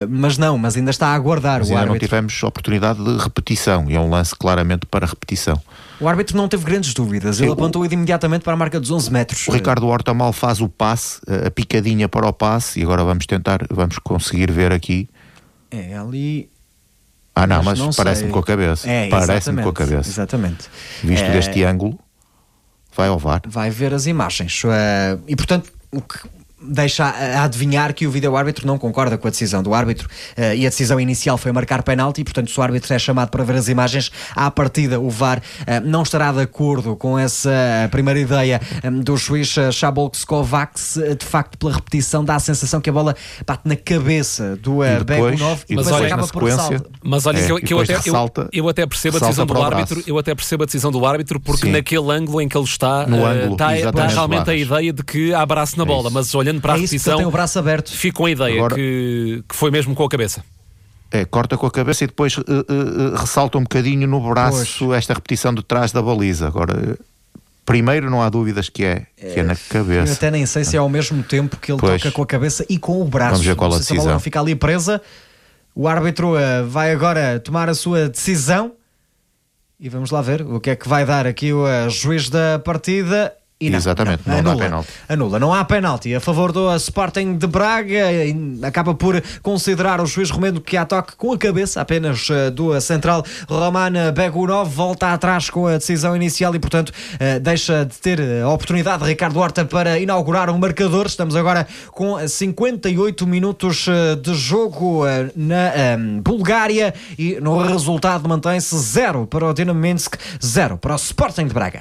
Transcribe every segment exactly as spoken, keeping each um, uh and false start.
mas não, mas ainda está a aguardar. Mas o ainda árbitro. não tivemos oportunidade de repetição, e é um lance claramente para repetição. O árbitro não teve grandes dúvidas. Sim, ele apontou o... imediatamente para a marca dos onze metros. O Ricardo Horta mal faz o passe, a picadinha para o passe, e agora vamos tentar, vamos conseguir ver aqui. É ali... Ah não, mas, mas parece-me com a cabeça. É, parece-me com a cabeça. Exatamente. Visto é... deste ângulo, vai ao V A R. Vai ver as imagens. Uh, e portanto, o que deixa a adivinhar que o vídeo-árbitro não concorda com a decisão do árbitro, uh, e a decisão inicial foi marcar penalti, e portanto se o árbitro é chamado para ver as imagens, à partida o V A R uh, não estará de acordo com essa primeira ideia um, do juiz uh, Szabolcs Kovács. Uh, de facto, pela repetição dá a sensação que a bola bate na cabeça do uh, Begunov e depois acaba por ressalto. Mas olha, é, que eu, que eu, até, ressalta, eu, eu até percebo a decisão do árbitro, eu até percebo a decisão do árbitro, porque Sim. naquele ângulo em que ele está, no uh, ângulo, está, está realmente a ideia de que há braço na bola, é mas olhando para é a repetição, o braço aberto. Fico com a ideia Agora, que, que foi mesmo com a cabeça. É, corta com a cabeça e depois uh, uh, ressalta um bocadinho no braço pois. esta repetição de trás da baliza. Agora, uh, primeiro não há dúvidas que é, é, que é na cabeça. Eu até nem sei se é ao mesmo tempo que ele pois. toca com a cabeça e com o braço. Vamos ver qual a se decisão. a bola fica ali presa, o árbitro uh, vai agora tomar a sua decisão e vamos lá ver o que é que vai dar aqui o uh, juiz da partida. E não, Exatamente, não, não anula, dá penalti. Anula, não há penalti a favor do Sporting de Braga. Acaba por considerar o juiz Romeno que há toque com a cabeça apenas uh, do central Roman Begunov. Volta atrás com a decisão inicial e, portanto, uh, deixa de ter a oportunidade de Ricardo Horta para inaugurar um marcador. Estamos agora com cinquenta e oito minutos uh, de jogo uh, na um, Bulgária e no resultado mantém-se zero para o Dinamo Minsk, zero para o Sporting de Braga.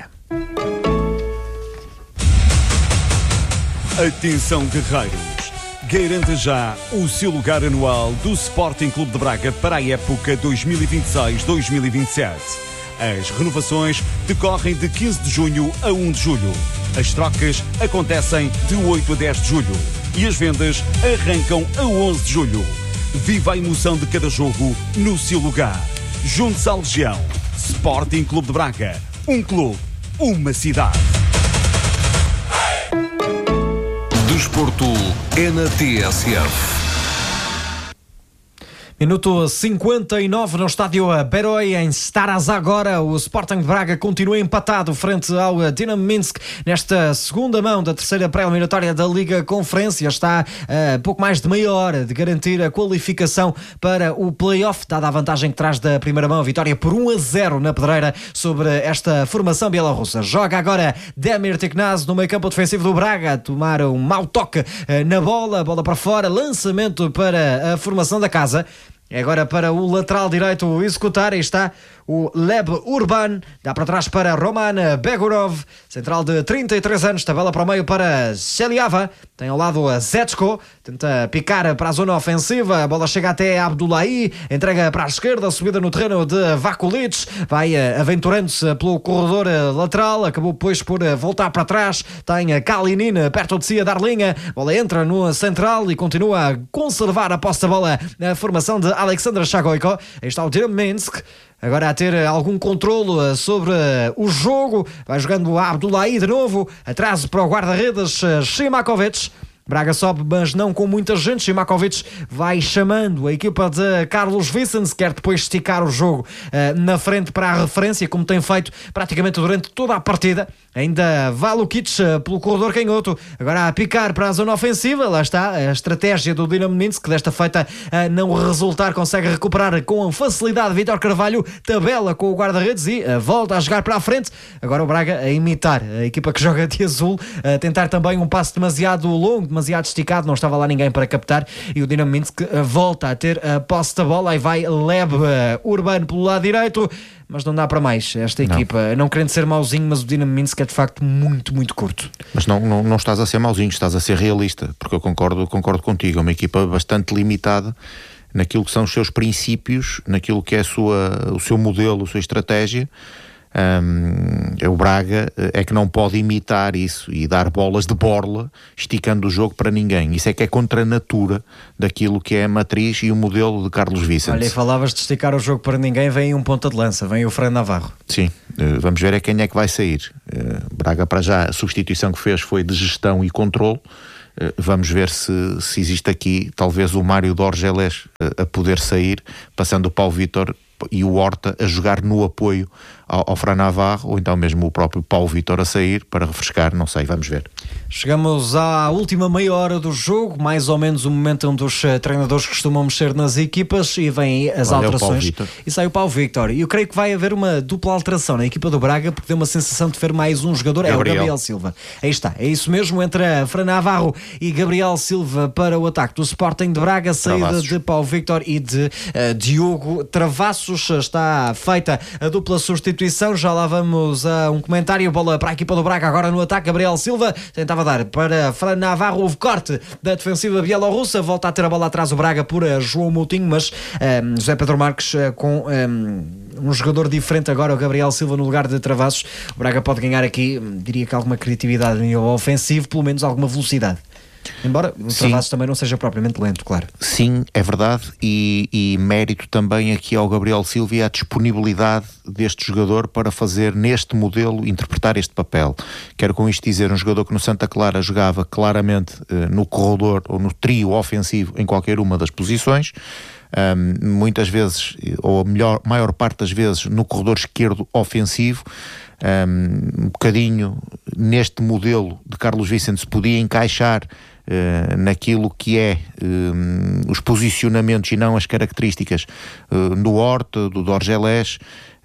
Atenção, guerreiros! Garanta já o seu lugar anual do Sporting Clube de Braga para a época dois mil e vinte e seis dois mil e vinte e sete. As renovações decorrem de quinze de junho a um de julho. As trocas acontecem de oito a dez de julho. E as vendas arrancam a onze de julho. Viva a emoção de cada jogo no seu lugar. Junte-se à Legião. Sporting Clube de Braga. Um clube, uma cidade. Desporto é na T S F. Minuto cinquenta e nove no estádio Beroi, em Stara Zagora. O Sporting de Braga continua empatado frente ao Dinamo Minsk nesta segunda mão da terceira pré-eliminatória da Liga Conferência. Está a pouco mais de meia hora de garantir a qualificação para o play-off, dada a vantagem que traz da primeira mão, a vitória por um a zero na pedreira sobre esta formação bielorrussa. Joga agora Demir Tiknaz no meio campo defensivo do Braga, a tomar um mau toque na bola, bola para fora, lançamento para a formação da casa. É agora para o lateral direito executar. Aí está o Leb Urban. Dá para trás para Roman Begunov, central de trinta e três anos. Tabela para o meio para Seliava. Tem ao lado a Zetsko. Tenta picar para a zona ofensiva. A bola chega até Abdullahi. Entrega para a esquerda. Subida no terreno de Vakulic. Vai aventurando-se pelo corredor lateral. Acabou depois por voltar para trás. Tem Kalinin perto de si a dar linha. A bola entra no central e continua a conservar a posse da bola na formação de Alexander Shagoyko. Aí está o Dinamo Minsk, agora a ter algum controlo sobre o jogo. Vai jogando Abdullahi de novo. Atraso para o guarda-redes Shimakovic. Braga sobe, mas não com muita gente. Shimakovic vai chamando a equipa de Carlos Vicens, quer depois esticar o jogo uh, na frente para a referência, como tem feito praticamente durante toda a partida. Ainda Valukic uh, pelo corredor canhoto, agora a picar para a zona ofensiva. Lá está a estratégia do Dinamo Minsk, que desta feita uh, não resultar, consegue recuperar com facilidade. Vítor Carvalho tabela com o guarda-redes e uh, volta a jogar para a frente. Agora o Braga a imitar a equipa que joga de azul, a tentar também um passe demasiado longo, demasiado esticado, não estava lá ninguém para captar, e o Dinamo Minsk uh, volta a ter a posse da bola. Aí vai Leb uh, Urban pelo lado direito, mas não dá para mais esta equipa. Não, não querendo ser mauzinho, mas o Dinamo Minsk é de facto muito, muito curto. Mas não, não, não estás a ser mauzinho, estás a ser realista, porque eu concordo, concordo contigo. É uma equipa bastante limitada naquilo que são os seus princípios, naquilo que é a sua, o seu modelo, a sua estratégia. Um, o Braga é que não pode imitar isso e dar bolas de borla esticando o jogo para ninguém. Isso é que é contra a natura daquilo que é a matriz e o modelo de Carlos Vicens. Olha, e falavas de esticar o jogo para ninguém, vem um ponta de lança, vem o Fran Navarro. Sim, vamos ver é quem é que vai sair. Braga, para já, a substituição que fez foi de gestão e controle. Vamos ver se, se existe aqui talvez o Mário Dorgeles a poder sair, passando o Paulo Vítor e o Horta a jogar no apoio ao, ao Fran Navarro, ou então mesmo o próprio Paulo Vítor a sair para refrescar, não sei, vamos ver. Chegamos à última meia hora do jogo, mais ou menos o momento onde os uh, treinadores costumam mexer nas equipas e vêm as Olha, alterações e sai o Paulo Vítor. E eu creio que vai haver uma dupla alteração na equipa do Braga, porque deu uma sensação de ver mais um jogador, Gabriel. é o Gabriel Silva. Aí está, é isso mesmo, entre a Fran Navarro e Gabriel Silva para o ataque do Sporting de Braga, saída Travassos. de Paulo Vítor e de uh, Diogo Travassos. Está feita a dupla substituição, já lá vamos a um comentário, bola para a equipa do Braga agora no ataque. Gabriel Silva tentava dar para Fran Navarro, houve corte da defensiva bielorrussa, volta a ter a bola atrás o Braga por uh, João Moutinho, mas um, José Pedro Marques uh, com um, um jogador diferente agora, o Gabriel Silva no lugar de Travassos. O Braga pode ganhar aqui, diria que alguma criatividade no nível ofensivo, pelo menos alguma velocidade. Embora o Travassos também não seja propriamente lento, claro. Sim, é verdade, e, e mérito também aqui ao Gabriel Silva e à disponibilidade deste jogador para fazer neste modelo, interpretar este papel. Quero com isto dizer, um jogador que no Santa Clara jogava claramente eh, no corredor ou no trio ofensivo em qualquer uma das posições, um, muitas vezes, ou a melhor, maior parte das vezes, no corredor esquerdo ofensivo. Um, um bocadinho neste modelo de Carlos Vicente se podia encaixar uh, naquilo que é um, os posicionamentos e não as características uh, do Horta, do Dorgeles,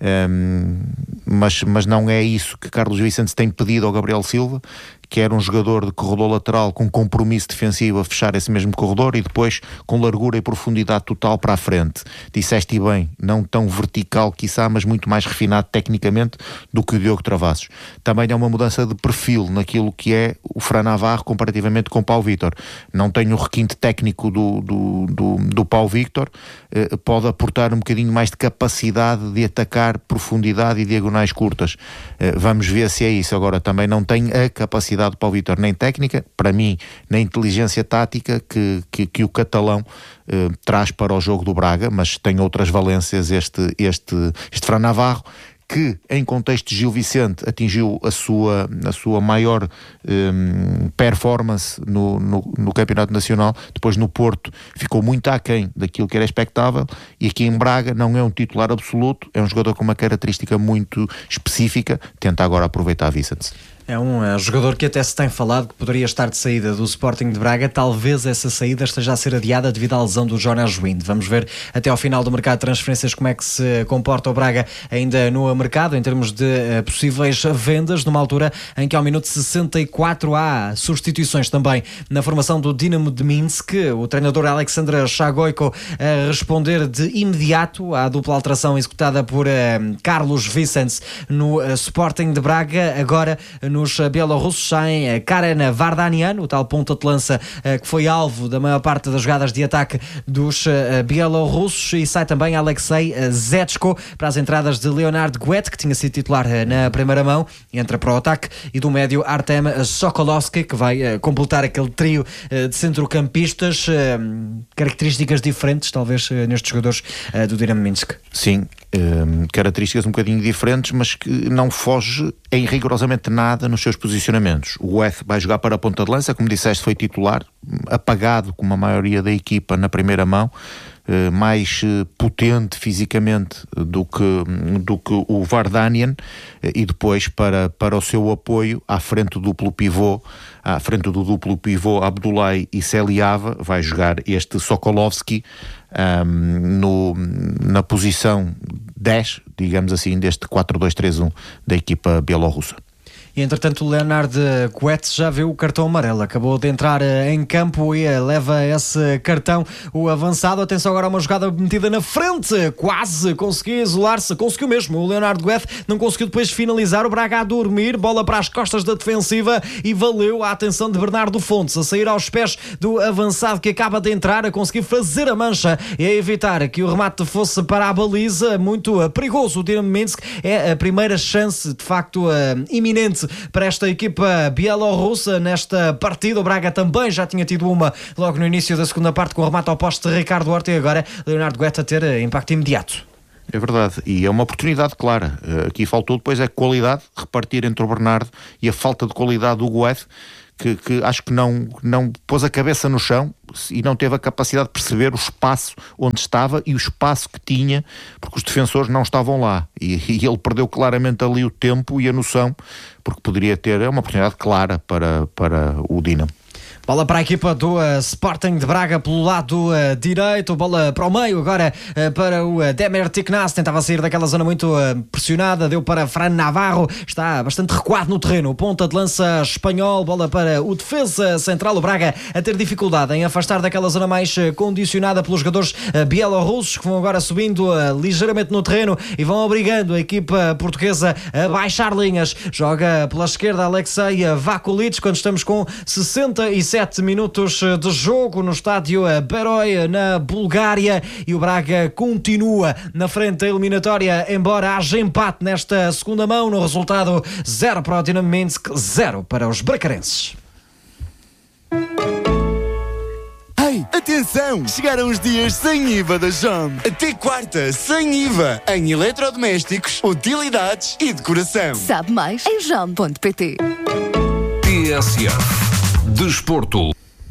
um, mas, mas não é isso que Carlos Vicente tem pedido ao Gabriel Silva, que era um jogador de corredor lateral com compromisso defensivo a fechar esse mesmo corredor e depois com largura e profundidade total para a frente. Disseste bem, não tão vertical quiçá, mas muito mais refinado tecnicamente do que o Diogo Travassos. Também é uma mudança de perfil naquilo que é o Fran Navarro comparativamente com o Paulo Vítor. Não tem o requinte técnico do, do, do, do Paulo Vítor, eh, pode aportar um bocadinho mais de capacidade de atacar profundidade e diagonais curtas. Eh, vamos ver se é isso. Agora também não tem a capacidade do Paulo Vítor, nem técnica, para mim, nem inteligência tática que, que, que o catalão eh, traz para o jogo do Braga, mas tem outras valências este, este, este Fran Navarro, que em contexto de Gil Vicente atingiu a sua, a sua maior um, performance no, no, no Campeonato Nacional. Depois no Porto ficou muito aquém daquilo que era expectável, e aqui em Braga não é um titular absoluto, é um jogador com uma característica muito específica, tenta agora aproveitar a Vicente. É um é, jogador que até se tem falado que poderia estar de saída do Sporting de Braga. Talvez essa saída esteja a ser adiada devido à lesão do Jonas Wind. Vamos ver até ao final do mercado de transferências como é que se comporta o Braga ainda no mercado em termos de uh, possíveis vendas, numa altura em que ao minuto sessenta e quatro há substituições também na formação do Dinamo de Minsk. O treinador Alexandra Shagoyko a responder de imediato à dupla alteração executada por uh, Carlos Vicente no uh, Sporting de Braga. Agora nos bielorrussos saem Karen Vardanian, o tal ponta de lança que foi alvo da maior parte das jogadas de ataque dos bielorrussos, e sai também Alexei Zetsko para as entradas de Leonard Guet, que tinha sido titular na primeira mão, entra para o ataque, e do médio Artem Sokolovski, que vai completar aquele trio de centrocampistas. Características diferentes talvez nestes jogadores do Dinamo Minsk. Sim, um, características um bocadinho diferentes, mas que não foge em rigorosamente nada nos seus posicionamentos. O Guet vai jogar para a ponta de lança, como disseste, foi titular, apagado como a maioria da equipa na primeira mão, mais potente fisicamente do que, do que o Vardanian, e depois para, para o seu apoio à frente do duplo pivô, à frente do duplo pivô Abdoulaye e Seliava, vai jogar este Sokolovski um, no, na posição dez, digamos assim, deste quatro dois três um da equipa bielorrussa. E entretanto o Leonard Guet já viu o cartão amarelo, acabou de entrar em campo e leva esse cartão o avançado. Atenção agora a uma jogada metida na frente, quase conseguiu isolar-se, conseguiu mesmo, o Leonard Guet não conseguiu depois finalizar, o Braga a dormir, bola para as costas da defensiva, e valeu a atenção de Bernardo Fontes a sair aos pés do avançado que acaba de entrar, a conseguir fazer a mancha e a evitar que o remate fosse para a baliza. Muito perigoso o Dinamo Minsk, é a primeira chance de facto iminente para esta equipa bielorrussa nesta partida. O Braga também já tinha tido uma logo no início da segunda parte com o remate ao poste de Ricardo Horta, e agora Leonardo Guet a ter impacto imediato. É verdade, e é uma oportunidade clara. Aqui faltou depois a qualidade, repartir entre o Bernardo e a falta de qualidade do Guet, que, que acho que não, não pôs a cabeça no chão e não teve a capacidade de perceber o espaço onde estava e o espaço que tinha, porque os defensores não estavam lá, e, e ele perdeu claramente ali o tempo e a noção, porque poderia ter uma oportunidade clara para, para o Dinamo. Bola para a equipa do uh, Sporting de Braga pelo lado uh, direito, bola para o meio agora uh, para o uh, Demir Tiknas, tentava sair daquela zona muito uh, pressionada, deu para Fran Navarro, está bastante recuado no terreno, o ponta de lança espanhol, bola para o defesa central, o Braga a ter dificuldade em afastar daquela zona mais uh, condicionada pelos jogadores uh, bielorrussos, que vão agora subindo uh, ligeiramente no terreno e vão obrigando a equipa portuguesa a baixar linhas. Joga pela esquerda Alexei Vakulic, quando estamos com sessenta e sete minutos de jogo no estádio Beroe, na Bulgária, e o Braga continua na frente da eliminatória, embora haja empate nesta segunda mão. No resultado, zero para o Dinamo Minsk, zero para os bracarenses. Ei, atenção! Chegaram os dias sem I V A da Jom. Até quarta, sem I V A, em eletrodomésticos, utilidades e decoração. Sabe mais em jom ponto pt. T S F Desporto.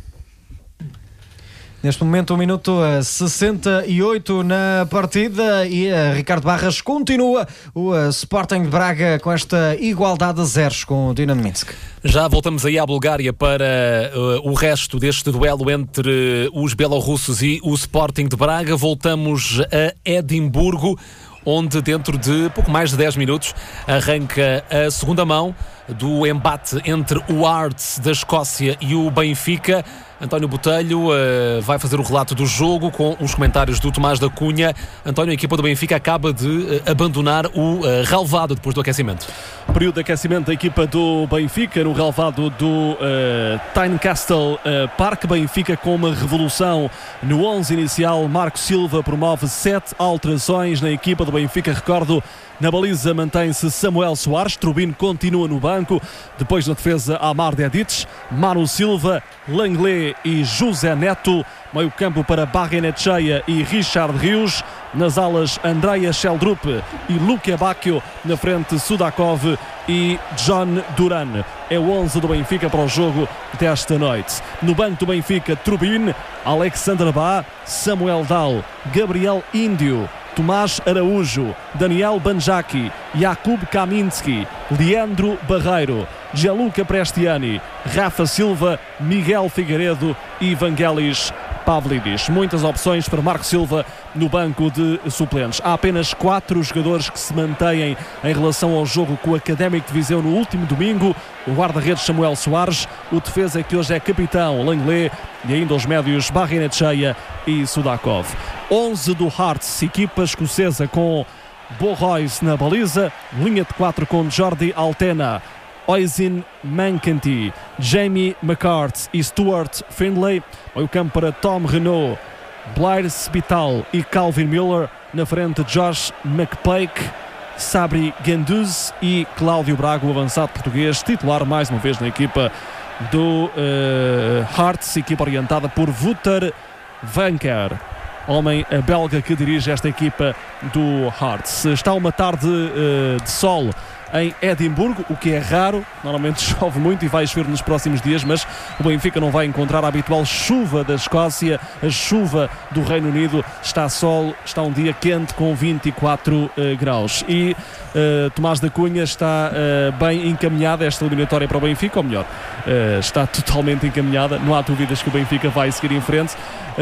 Neste momento, o minuto sessenta e oito na partida e uh, Ricardo Barras continua o uh, Sporting de Braga com esta igualdade a zeros com o Dinamo Minsk. Já voltamos aí à Bulgária para uh, o resto deste duelo entre uh, os belorussos e o Sporting de Braga. Voltamos a Edimburgo, onde dentro de pouco mais de dez minutos arranca a segunda mão do embate entre o Hearts da Escócia e o Benfica. António Botelho uh, vai fazer o relato do jogo com os comentários do Tomás da Cunha. António, a equipa do Benfica acaba de uh, abandonar o uh, relvado depois do aquecimento. Período de aquecimento da equipa do Benfica no relvado do uh, Tynecastle uh, Park. Benfica com uma revolução no onze inicial. Marco Silva promove sete alterações na equipa do Benfica. Recordo, na baliza mantém-se Samuel Soares, Trubin continua no banco, depois na defesa Amar Dedic, Manu Silva, Langley e José Neto, meio campo para Barrenetxeia e Richard Rios, nas alas Andrea Sheldrup e Luque Bacchio, na frente Sudakov e John Duran. É o onze do Benfica para o jogo desta noite. No banco do Benfica, Trubin, Alexander Bá, Samuel Dal, Gabriel Índio, Tomás Araújo, Daniel Banjaki, Jakub Kaminski, Leandro Barreiro, Gianluca Prestiani, Rafa Silva, Miguel Figueiredo e Vangelis Pavlidis. Muitas opções para Marco Silva no banco de suplentes. Há apenas quatro jogadores que se mantêm em relação ao jogo com o Académico de Viseu no último domingo. O guarda-redes Samuel Soares, o defesa que hoje é capitão Langley e ainda os médios Barrenetxeia e Sudakov. onze do Hearts, equipa escocesa com Bo Royce na baliza, linha de quatro com Jordi Altena, Oisin Mancanty, Jamie McCart e Stuart Findlay. Meio campo para Tom Renault, Blair Spital e Calvin Miller. Na frente, Josh McPake, Sabri Guendouzi e Cláudio Braga, o avançado português, titular mais uma vez na equipa do uh, Hearts, equipa orientada por Wouter Vanker, homem belga que dirige esta equipa do Hearts. Está uma tarde uh, de sol em Edimburgo, o que é raro, normalmente chove muito e vai chover nos próximos dias, mas o Benfica não vai encontrar a habitual chuva da Escócia, a chuva do Reino Unido. Está sol, está um dia quente com vinte e quatro uh, graus e uh, Tomás da Cunha está uh, bem encaminhada esta eliminatória para o Benfica, ou melhor, uh, está totalmente encaminhada, não há dúvidas que o Benfica vai seguir em frente.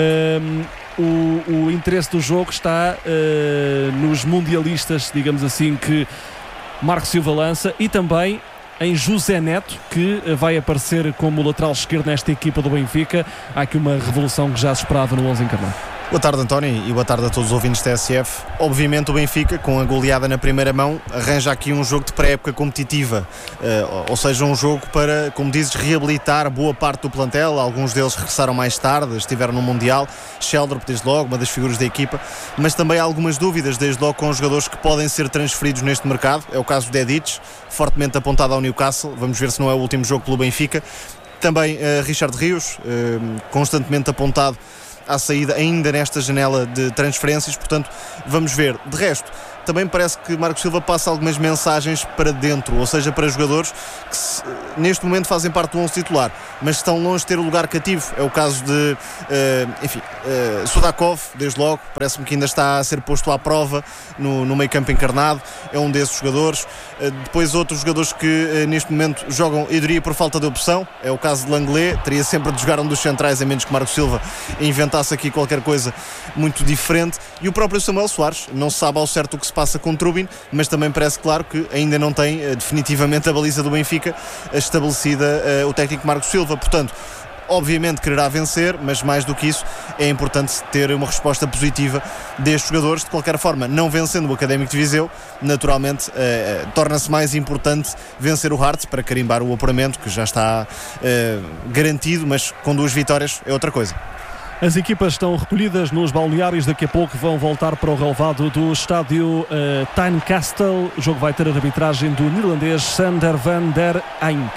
Uh, o, o interesse do jogo está uh, nos mundialistas, digamos assim, que Marco Silva lança, e também em José Neto, que vai aparecer como lateral esquerdo nesta equipa do Benfica. Há aqui uma revolução que já se esperava no onze encarnado. Boa tarde, António, e boa tarde a todos os ouvintes da T S F. Obviamente o Benfica, com a goleada na primeira mão, arranja aqui um jogo de pré-época competitiva, uh, ou seja, um jogo para, como dizes, reabilitar boa parte do plantel. Alguns deles regressaram mais tarde, estiveram no Mundial. Sheldrup, desde logo, uma das figuras da equipa, mas também há algumas dúvidas, desde logo com jogadores que podem ser transferidos neste mercado. É o caso do Dedic, fortemente apontado ao Newcastle. Vamos ver se não é o último jogo pelo Benfica. Também uh, Richard Rios, uh, constantemente apontado à saída ainda nesta janela de transferências, portanto vamos ver. De resto, também parece que Marco Silva passa algumas mensagens para dentro, ou seja, para jogadores que se, neste momento fazem parte do onze titular, mas estão longe de ter o lugar cativo. É o caso de, uh, enfim, uh, Sudakov, desde logo, parece-me que ainda está a ser posto à prova no, no meio campo encarnado, é um desses jogadores. Uh, depois outros jogadores que uh, neste momento jogam, eu diria, por falta de opção, é o caso de Langlais, teria sempre de jogar um dos centrais, a menos que Marco Silva inventasse aqui qualquer coisa muito diferente, e o próprio Samuel Soares, não se sabe ao certo o que se passa com Trubin, mas também parece claro que ainda não tem uh, definitivamente a baliza do Benfica uh, estabelecida uh, o técnico Marco Silva, portanto obviamente quererá vencer, mas mais do que isso é importante ter uma resposta positiva destes jogadores. De qualquer forma, não vencendo o Académico de Viseu, naturalmente uh, uh, torna-se mais importante vencer o Hearts para carimbar o apuramento, que já está uh, garantido, mas com duas vitórias é outra coisa. As equipas estão recolhidas nos balneários, daqui a pouco vão voltar para o relvado do estádio uh, Tynecastle. O jogo vai ter a arbitragem do neerlandês Sander van der Eyck.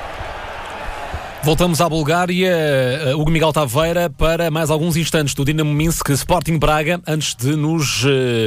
Voltamos à Bulgária, uh, Hugo Miguel Taveira, para mais alguns instantes do Dinamo Minsk Sporting Braga, antes de nos uh,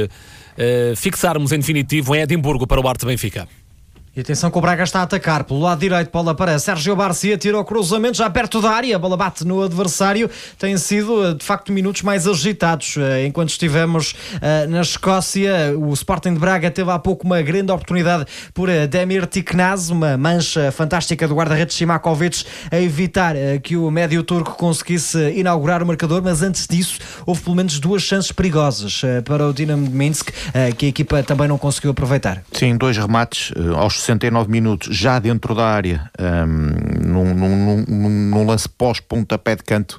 uh, fixarmos em definitivo em Edimburgo para o Arte Benfica. E atenção que o Braga está a atacar pelo lado direito, bola para Sérgio Barcia, tira o cruzamento já perto da área, a bola bate no adversário. Têm sido de facto minutos mais agitados. Enquanto estivemos uh, na Escócia, o Sporting de Braga teve há pouco uma grande oportunidade por uh, Demir Tiknaz, uma mancha fantástica do guarda-redes Simakovic, a evitar uh, que o médio turco conseguisse inaugurar o marcador, mas antes disso houve pelo menos duas chances perigosas uh, para o Dinamo de Minsk, uh, que a equipa também não conseguiu aproveitar. Sim, dois remates uh, aos sessenta e nove minutos, já dentro da área, um, num, num, num, num lance pós-pontapé de canto.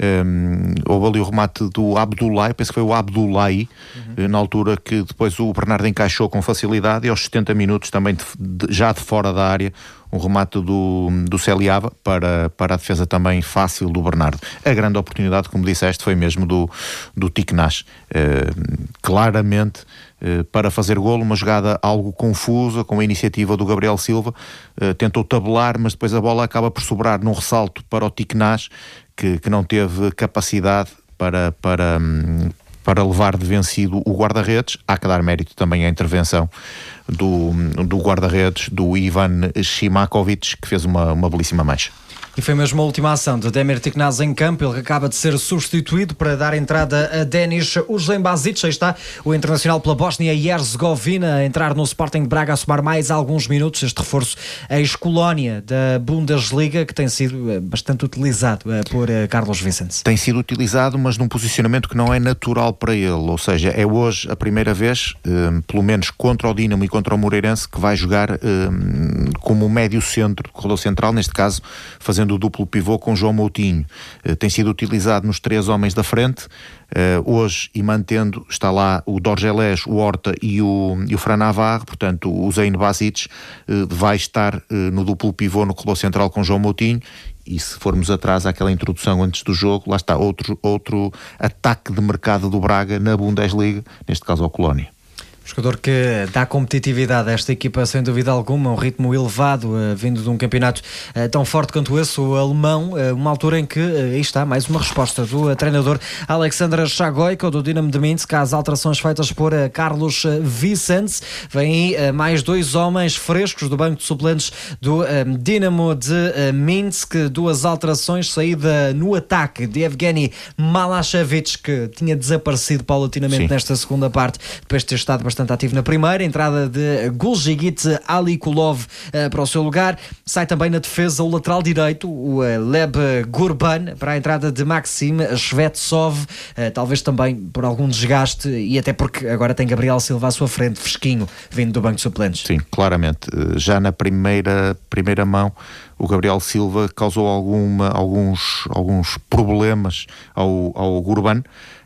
Um, houve ali o remate do Abdullahi, penso que foi o Abdullahi, uhum. na altura que depois o Bernardo encaixou com facilidade, e aos setenta minutos também de, de, já de fora da área, um remate do, do Celiava para, para a defesa também fácil do Bernardo. A grande oportunidade, como disseste, foi mesmo do, do Tiknaz, uh, claramente uh, para fazer golo, uma jogada algo confusa, com a iniciativa do Gabriel Silva, uh, tentou tabelar, mas depois a bola acaba por sobrar num ressalto para o Tiknaz, que, que não teve capacidade para, para, para levar de vencido o guarda-redes. Há que dar mérito também à intervenção do, do guarda-redes, do Ivan Simakovic, que fez uma, uma belíssima mancha. E foi mesmo a última ação de Demir Tiknaz em campo, ele que acaba de ser substituído para dar entrada a Denis Uzlembazic. Aí está o internacional pela Bósnia e Herzegovina a entrar no Sporting de Braga, a somar mais alguns minutos. Este reforço ex-colónia da Bundesliga, que tem sido bastante utilizado por Carlos Vicente. Tem sido utilizado, mas num posicionamento que não é natural para ele, ou seja, é hoje a primeira vez, um, pelo menos contra o Dinamo e contra o Moreirense, que vai jogar um, como médio centro, corredor central, neste caso fazendo o duplo pivô com João Moutinho. Uh, tem sido utilizado nos três homens da frente, uh, hoje, e mantendo, está lá o Dorgelés, o Horta e o, e o Fran Navarro, portanto o Zein Basic uh, vai estar uh, no duplo pivô no corredor central com João Moutinho. E se formos atrás àquela introdução antes do jogo, lá está outro, outro ataque de mercado do Braga na Bundesliga, neste caso ao Colónia. Jogador que dá competitividade a esta equipa, sem dúvida alguma, um ritmo elevado, uh, vindo de um campeonato uh, tão forte quanto esse, o alemão, uh, uma altura em que, uh, aí está, mais uma resposta do uh, treinador Alexander Shagoyko, do Dinamo de Minsk, às alterações feitas por uh, Carlos uh, Vicente. Vêm aí uh, mais dois homens frescos do banco de suplentes do uh, Dinamo de uh, Minsk, duas alterações, saída no ataque de Evgeny Malashevich, que tinha desaparecido paulatinamente Sim. nesta segunda parte, depois de ter estado bastante ativo na primeira. Entrada de Gulgigit Alikulov uh, para o seu lugar. Sai também na defesa o lateral direito, o uh, Leb Gurban, para a entrada de Maxim Shvetsov, uh, talvez também por algum desgaste, e até porque agora tem Gabriel Silva à sua frente, fresquinho, vindo do banco de suplentes. Sim, claramente. Já na primeira, primeira mão, o Gabriel Silva causou alguma, alguns, alguns problemas ao, ao Gurban.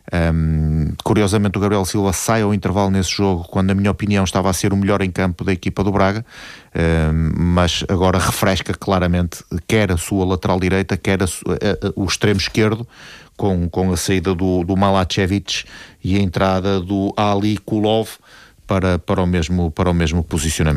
Um, curiosamente o Gabriel Silva sai ao intervalo nesse jogo, quando na minha opinião estava a ser o melhor em campo da equipa do Braga, um, mas agora refresca claramente quer a sua lateral direita, quer a, a, a, o extremo esquerdo, com, com a saída do, do Malachevich e a entrada do Ali Kulov para, para, o mesmo, para o mesmo posicionamento.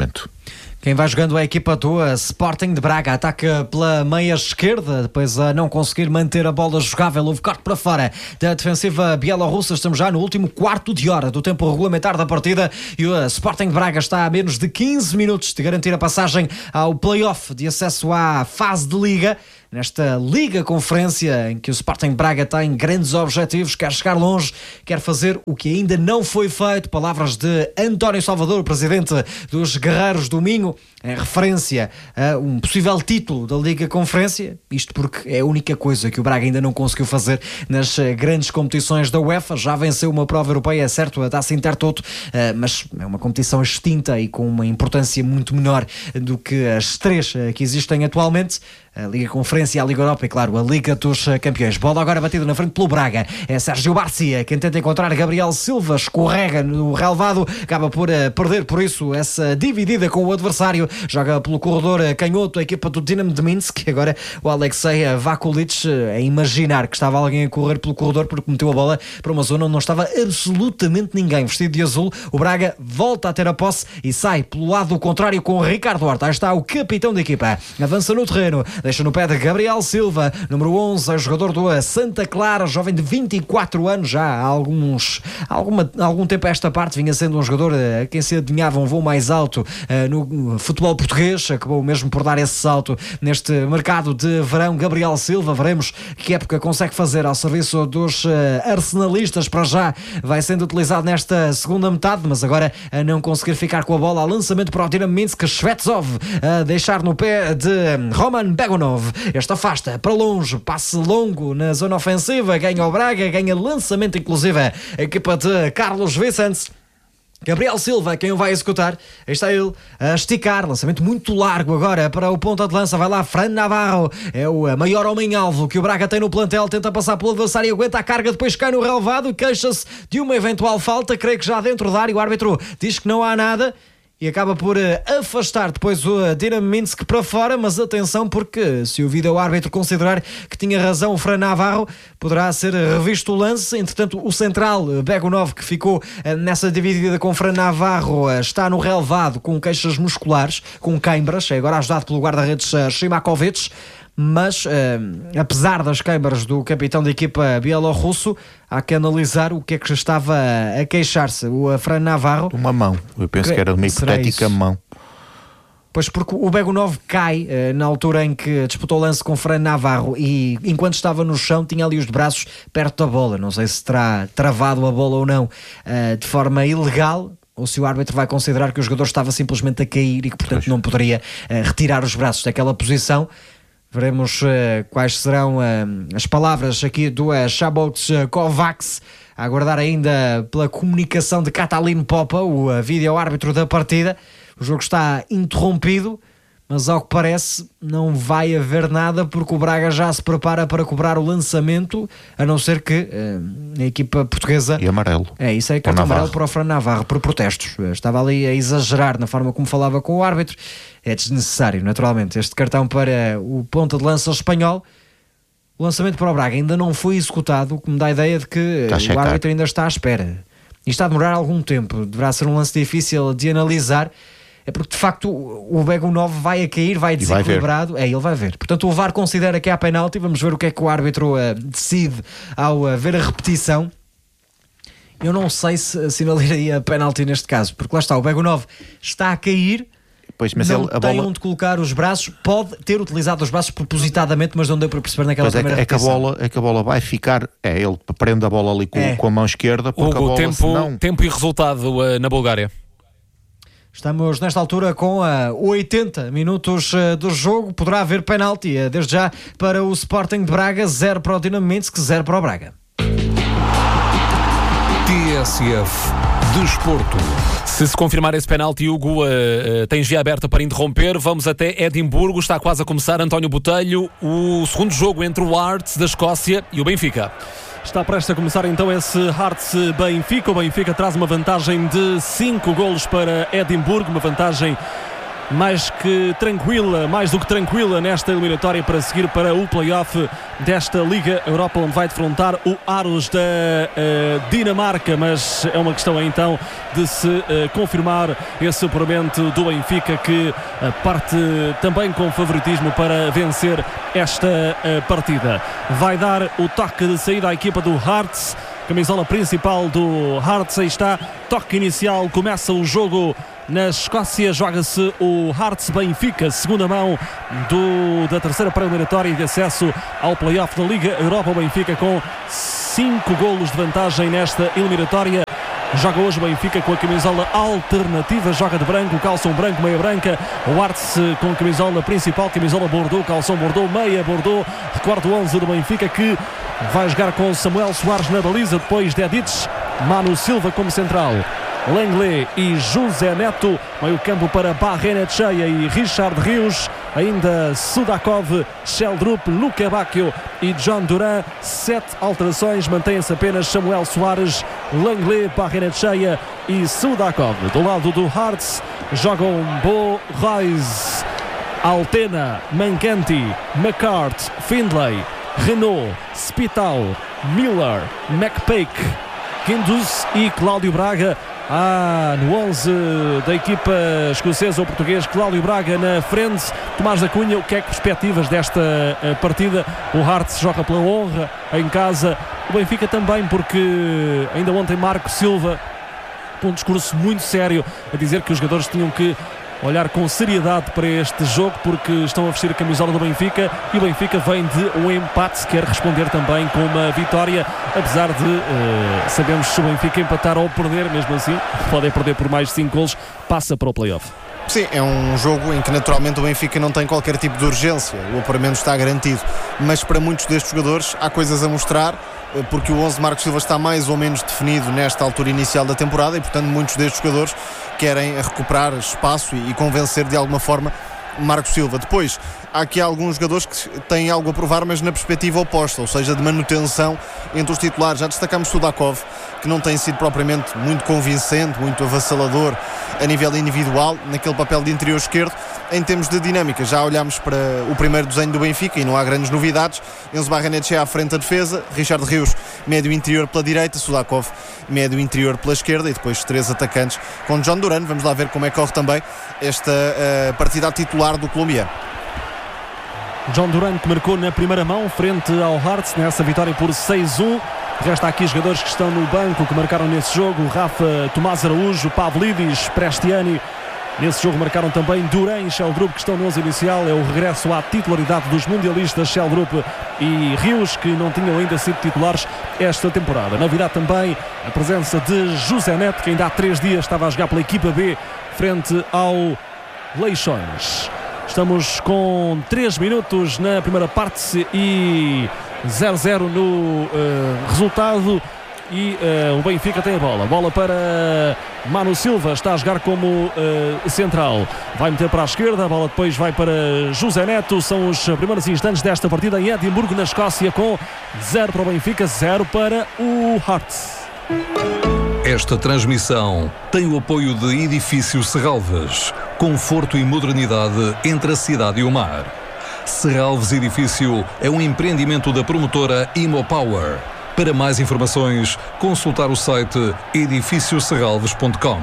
Quem vai jogando é a equipa do Sporting de Braga. Ataca pela meia esquerda, depois a não conseguir manter a bola jogável. Houve corte para fora da defensiva bielorrussa. Estamos já no último quarto de hora do tempo regulamentar da partida e o Sporting de Braga está a menos de quinze minutos de garantir a passagem ao play-off de acesso à fase de Liga. Nesta Liga Conferência em que o Sporting de Braga tem grandes objetivos, quer chegar longe, quer fazer o que ainda não foi feito. Palavras de António Salvador, presidente dos Guerreiros do Minho, em referência a um possível título da Liga Conferência. Isto porque é a única coisa que o Braga ainda não conseguiu fazer nas grandes competições da UEFA. Já venceu uma prova europeia, é certo, a Taça Intertoto, mas é uma competição extinta e com uma importância muito menor do que as três que existem atualmente. A Liga Conferência, a Liga Europa e, claro, a Liga dos Campeões. Bola agora batida na frente pelo Braga. É Sérgio Barcia quem tenta encontrar Gabriel Silva. Escorrega no relvado. Acaba por uh, perder, por isso, essa dividida com o adversário. Joga pelo corredor uh, canhoto a equipa do Dinamo de Minsk. Agora o Alexei Vakulic uh, a imaginar que estava alguém a correr pelo corredor porque meteu a bola para uma zona onde não estava absolutamente ninguém. Vestido de azul, o Braga volta a ter a posse e sai pelo lado contrário com o Ricardo Horta. Aí está o capitão da equipa. Avança no terreno. Deixa no pé de Gabriel Silva, número onze, é jogador do Santa Clara, jovem de vinte e quatro anos, já há alguns, alguma, algum tempo a esta parte, vinha sendo um jogador a quem se adivinhava um voo mais alto uh, no futebol português, acabou mesmo por dar esse salto neste mercado de verão. Gabriel Silva, veremos que época consegue fazer ao serviço dos uh, arsenalistas. Para já vai sendo utilizado nesta segunda metade, mas agora a não conseguir ficar com a bola, a lançamento para o Dinamo Minsk, Shvetsov a deixar no pé de Roman Begonov. Este afasta para longe, passe longo na zona ofensiva, ganha o Braga, ganha lançamento inclusive a equipa de Carlos Vicente. Gabriel Silva, quem o vai executar? Aí está ele a esticar, lançamento muito largo agora para o ponta de lança, vai lá Fran Navarro, é o maior homem-alvo que o Braga tem no plantel, tenta passar pelo adversário, aguenta a carga, depois cai no relvado, queixa-se de uma eventual falta, creio que já dentro da área, o árbitro diz que não há nada e acaba por uh, afastar depois o uh, Dinamo Minsk para fora, mas atenção porque se o vídeo árbitro considerar que tinha razão o Fran Navarro, poderá ser revisto o lance. Entretanto, o central uh, Begonov, que ficou uh, nessa dividida com o Fran Navarro, uh, está no relevado com queixas musculares, com queimbras, é agora ajudado pelo guarda-redes uh, Shimakovic. Mas, uh, apesar das queimbras do capitão da equipa bielorrusso, há que analisar o que é que estava a queixar-se. O Fran Navarro... Uma mão. Eu penso que, que era uma hipotética mão. Pois porque o Begonov cai uh, na altura em que disputou o lance com o Fran Navarro e enquanto estava no chão tinha ali os braços perto da bola. Não sei se terá travado a bola ou não uh, de forma ilegal, ou se o árbitro vai considerar que o jogador estava simplesmente a cair e que, portanto, pois. não poderia uh, retirar os braços daquela posição. Veremos uh, quais serão uh, as palavras aqui do uh, Szabolcs Kovacs, a aguardar ainda pela comunicação de Katalin Popa, o uh, vídeo-árbitro da partida. O jogo está interrompido, mas ao que parece não vai haver nada porque o Braga já se prepara para cobrar o lançamento, a não ser que uh, a equipa portuguesa... E amarelo. É, isso é cartão amarelo para o Fran Navarro, por protestos. Estava ali a exagerar na forma como falava com o árbitro. É desnecessário, naturalmente, este cartão para o ponta de lança espanhol. O lançamento para o Braga ainda não foi executado, o que me dá a ideia de que o árbitro ainda está à espera. E está a demorar algum tempo. Deverá ser um lance difícil de analisar. É porque, de facto, o Begonov vai a cair, vai desequilibrado. Vai é, ele vai ver. Portanto, o V A R considera que há penalti. Vamos ver o que é que o árbitro uh, decide ao uh, ver a repetição. Eu não sei se assinalaria penalti neste caso, porque lá está, o Begonov está a cair. Pois, mas não ele, a tem bola... onde colocar os braços, pode ter utilizado os braços propositadamente, mas não deu para perceber naquela pois primeira é, é que a bola É que a bola vai ficar, é, ele prende a bola ali com, é. com a mão esquerda, porque Hugo, a bola tempo, senão... tempo e resultado uh, na Bulgária. Estamos nesta altura com uh, oitenta minutos uh, do jogo, poderá haver penalti, uh, desde já para o Sporting de Braga, zero para o Dinamo Minsk, zero para o Braga. T S F Desporto. Se se confirmar esse penalti, Hugo, uh, uh, tens via aberta para interromper. Vamos até Edimburgo, está quase a começar. António Botelho, o segundo jogo entre o Hearts da Escócia e o Benfica. Está prestes a começar então esse Hearts-Benfica. O Benfica traz uma vantagem de cinco golos para Edimburgo, uma vantagem mais que tranquila, mais do que tranquila nesta eliminatória para seguir para o play-off desta Liga Europa, onde vai defrontar o Aros da uh, Dinamarca, mas é uma questão então de se uh, confirmar esse apuramento do Benfica, que uh, parte também com favoritismo para vencer esta uh, partida. Vai dar o toque de saída à equipa do Hearts, camisola principal do Hearts, aí está, toque inicial, começa o jogo na Escócia, joga-se o Hearts Benfica, segunda mão do, da terceira pré-eliminatória de acesso ao play-off da Liga Europa. O Benfica com cinco golos de vantagem nesta eliminatória. Joga hoje o Benfica com a camisola alternativa, joga de branco, calção branco, meia branca. O Hearts com a camisola principal, camisola Bordeaux, calção Bordeaux, meia Bordeaux. Recordo o onze do Benfica, que vai jogar com Samuel Soares na baliza, depois de Edic, Manu Silva como central, Lenglet e José Neto, meio campo para Barrenetxeia e Richard Rios, ainda Sudakov, Sheldrup, Luque Bacchio e John Duran. Sete alterações, mantém-se apenas Samuel Soares, Lenglet, Barrenetxeia e Sudakov. Do lado do Hearts jogam Bo Reis, Altena, Mancanti, McCart, Findlay, Renault, Spital, Miller, McPake, Guindus e Cláudio Braga. Ah, no onze da equipa escocesa, o português Cláudio Braga na frente. Tomás da Cunha, o que é que perspectivas desta uh, partida? O Hearts joga pela honra em casa, o Benfica também, porque ainda ontem Marco Silva, com um discurso muito sério, a dizer que os jogadores tinham que olhar com seriedade para este jogo, porque estão a vestir a camisola do Benfica, e o Benfica vem de um empate, se quer responder também com uma vitória, apesar de uh, sabemos se o Benfica empatar ou perder, mesmo assim pode perder por mais de cinco golos, passa para o play-off. Sim, é um jogo em que naturalmente o Benfica não tem qualquer tipo de urgência, o apuramento está garantido, mas para muitos destes jogadores há coisas a mostrar, porque o onze de Marcos Silva está mais ou menos definido nesta altura inicial da temporada, e portanto muitos destes jogadores querem recuperar espaço e convencer de alguma forma Marcos Silva. Depois, há aqui alguns jogadores que têm algo a provar, mas na perspectiva oposta, ou seja, de manutenção entre os titulares. Já destacamos Sudakov, que não tem sido propriamente muito convincente, muito avassalador a nível individual, naquele papel de interior esquerdo. Em termos de dinâmica, já olhámos para o primeiro desenho do Benfica e não há grandes novidades. Enzo Barrenetxeia à frente da defesa, Richard Rios médio interior pela direita, Sudakov médio interior pela esquerda, e depois três atacantes com John Duran. Vamos lá ver como é que corre também esta uh, partida titular do colombiano. John Duran, que marcou na primeira mão frente ao Hearts nessa vitória por seis a um. Resta aqui jogadores que estão no banco, que marcaram nesse jogo: Rafa, Tomás Araújo, Pavlidis, Prestiani. Nesse jogo marcaram também Duran e Sheldrup, que estão no onze inicial. É o regresso à titularidade dos mundialistas Sheldrup e Rios, que não tinham ainda sido titulares esta temporada. Novidade também a presença de José Neto, que ainda há três dias estava a jogar pela equipa B frente ao Leixões. Estamos com três minutos na primeira parte e zero a zero no uh, resultado. E uh, o Benfica tem a bola, bola para Manu Silva, está a jogar como uh, central, vai meter para a esquerda, a bola depois vai para José Neto. São os primeiros instantes desta partida em Edimburgo, na Escócia, com zero para o Benfica, zero para o Hearts. Esta transmissão tem o apoio de Edifício Serralves, conforto e modernidade entre a cidade e o mar. Serralves Edifício é um empreendimento da promotora Imopower. Para mais informações, consultar o site edifício serralves ponto com.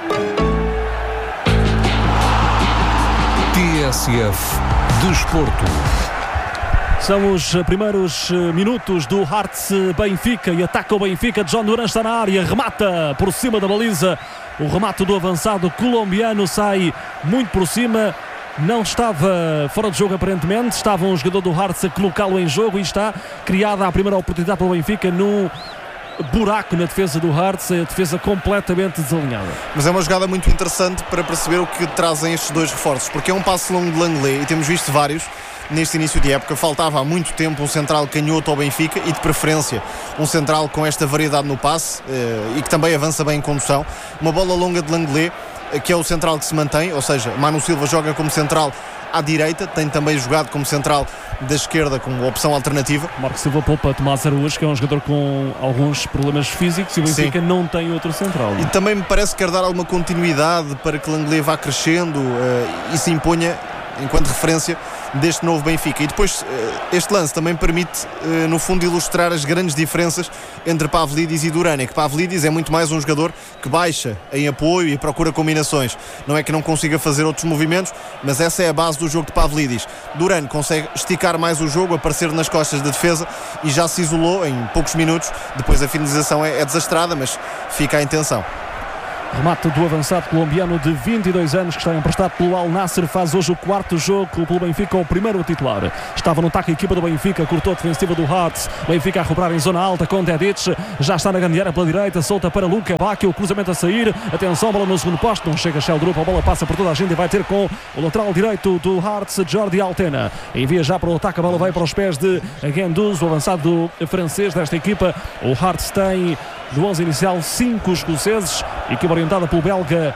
T S F Desporto. São os primeiros minutos do Hearts Benfica, e ataca o Benfica. John Duran está na área, remata por cima da baliza. O remate do avançado colombiano sai muito por cima. Não estava fora de jogo aparentemente, estava um jogador do Hearts a colocá-lo em jogo, e está criada a primeira oportunidade para o Benfica num buraco na defesa do Hearts, a defesa completamente desalinhada. Mas é uma jogada muito interessante para perceber o que trazem estes dois reforços, porque é um passe longo de Lenglet, e temos visto vários neste início de época. Faltava há muito tempo um central canhoto ao Benfica, e de preferência um central com esta variedade no passe eh, e que também avança bem em condução. Uma bola longa de Lenglet, que é o central que se mantém, ou seja, Manu Silva joga como central à direita, tem também jogado como central da esquerda como opção alternativa. Marco Silva poupa Tomás Araújo, que é um jogador com alguns problemas físicos, e o Benfica Sim. não tem outro central. E também me parece que quer dar alguma continuidade para que Lenglet vá crescendo uh, e se imponha enquanto referência deste novo Benfica. E depois este lance também permite no fundo ilustrar as grandes diferenças entre Pavlidis e Duran. É que Pavlidis é muito mais um jogador que baixa em apoio e procura combinações. Não é que não consiga fazer outros movimentos, mas essa é a base do jogo de Pavlidis. Duran consegue esticar mais o jogo, aparecer nas costas da defesa e já se isolou em poucos minutos. Depois a finalização é, é desastrada, mas fica a intenção. Remate do avançado colombiano de vinte e dois anos que está emprestado pelo Al Nassr, faz hoje o quarto jogo pelo Benfica, o primeiro titular. Estava no ataque a equipa do Benfica, cortou a defensiva do Hearts. Benfica a recuperar em zona alta com Dedic, já está na grande área pela direita, solta para Luka Bacchio, o cruzamento a sair, atenção, bola no segundo posto, não chega a Sheldrup, a bola passa por toda a gente e vai ter com o lateral direito do Hearts, Jordi Altena. Envia já para o ataque, a bola vai para os pés de Guendouzi, o avançado francês desta equipa. O Hearts tem no onze inicial cinco escoceses, equipa orientada pelo belga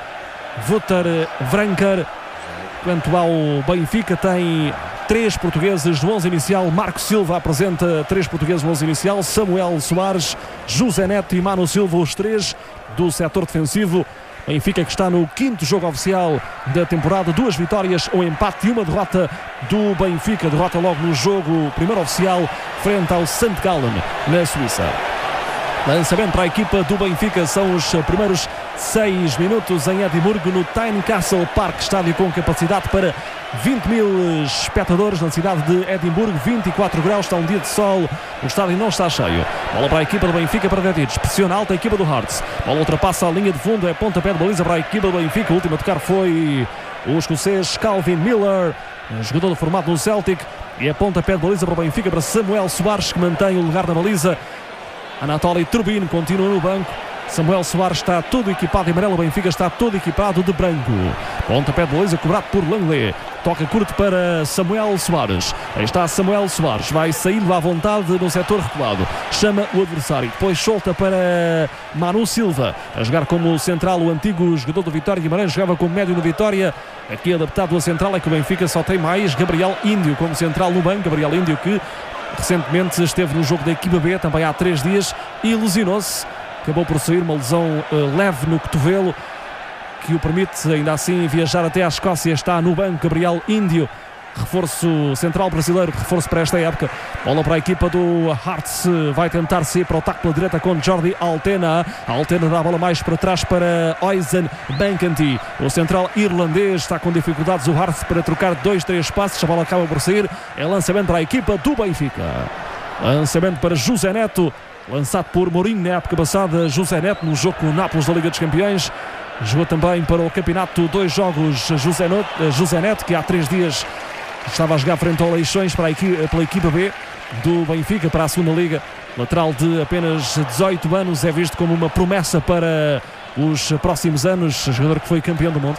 Wouter Vranker. Quanto ao Benfica, tem três portugueses no onze inicial. Marco Silva apresenta três portugueses no onze inicial: Samuel Soares, José Neto e Manu Silva, os três do setor defensivo. Benfica que está no quinto jogo oficial da temporada, duas vitórias, um empate e uma derrota do Benfica. Derrota logo no jogo primeiro oficial frente ao Sankt Gallen na Suíça. Lançamento para a equipa do Benfica, são os primeiros seis minutos em Edimburgo, no Tynecastle Park, estádio com capacidade para vinte mil espectadores na cidade de Edimburgo, vinte e quatro graus, está um dia de sol, o estádio não está cheio. Bola para a equipa do Benfica, para Dedic, pressiona alta a equipa do Hearts, bola ultrapassa a linha de fundo, é pontapé de baliza para a equipa do Benfica. O último a tocar foi o escocês Calvin Miller, jogador formado no Celtic, e é pontapé de baliza para o Benfica, para Samuel Soares, que mantém o lugar na baliza. Anatoly Trubin continua no banco. Samuel Soares está todo equipado em amarelo, o Benfica está todo equipado de branco. Pontapé de baliza cobrado por Lenglet. Toca curto para Samuel Soares. Aí está Samuel Soares, vai saindo à vontade no setor recuado. Chama o adversário, depois solta para Manu Silva, a jogar como central. O antigo jogador do Vitória Guimarães jogava como médio no Vitória. Aqui adaptado à central, é que o Benfica só tem mais Gabriel Índio como central no banco. Gabriel Índio que recentemente esteve no jogo da equipa B, também há três dias, e lesionou-se. Acabou por sair uma lesão uh, leve no cotovelo, que o permite ainda assim viajar até à Escócia. Está no banco Gabriel Índio, reforço central brasileiro, reforço para esta época. Bola para a equipa do Hearts, vai tentar sair para o ataque pela direita com Jordi Altena. A Altena dá a bola mais para trás para Oizen Bankanti. O central irlandês está com dificuldades, o Hearts, para trocar dois, três passos. A bola acaba por sair, é lançamento para a equipa do Benfica. Lançamento para José Neto, lançado por Mourinho na época passada. José Neto no jogo com o Nápoles da Liga dos Campeões. Jogou também para o campeonato dois jogos José Neto, José Neto, que há três dias estava a jogar frente ao Leixões para a equipa, pela equipa B do Benfica, para a segunda Liga. Lateral de apenas dezoito anos, é visto como uma promessa para os próximos anos. Jogador que foi campeão do mundo.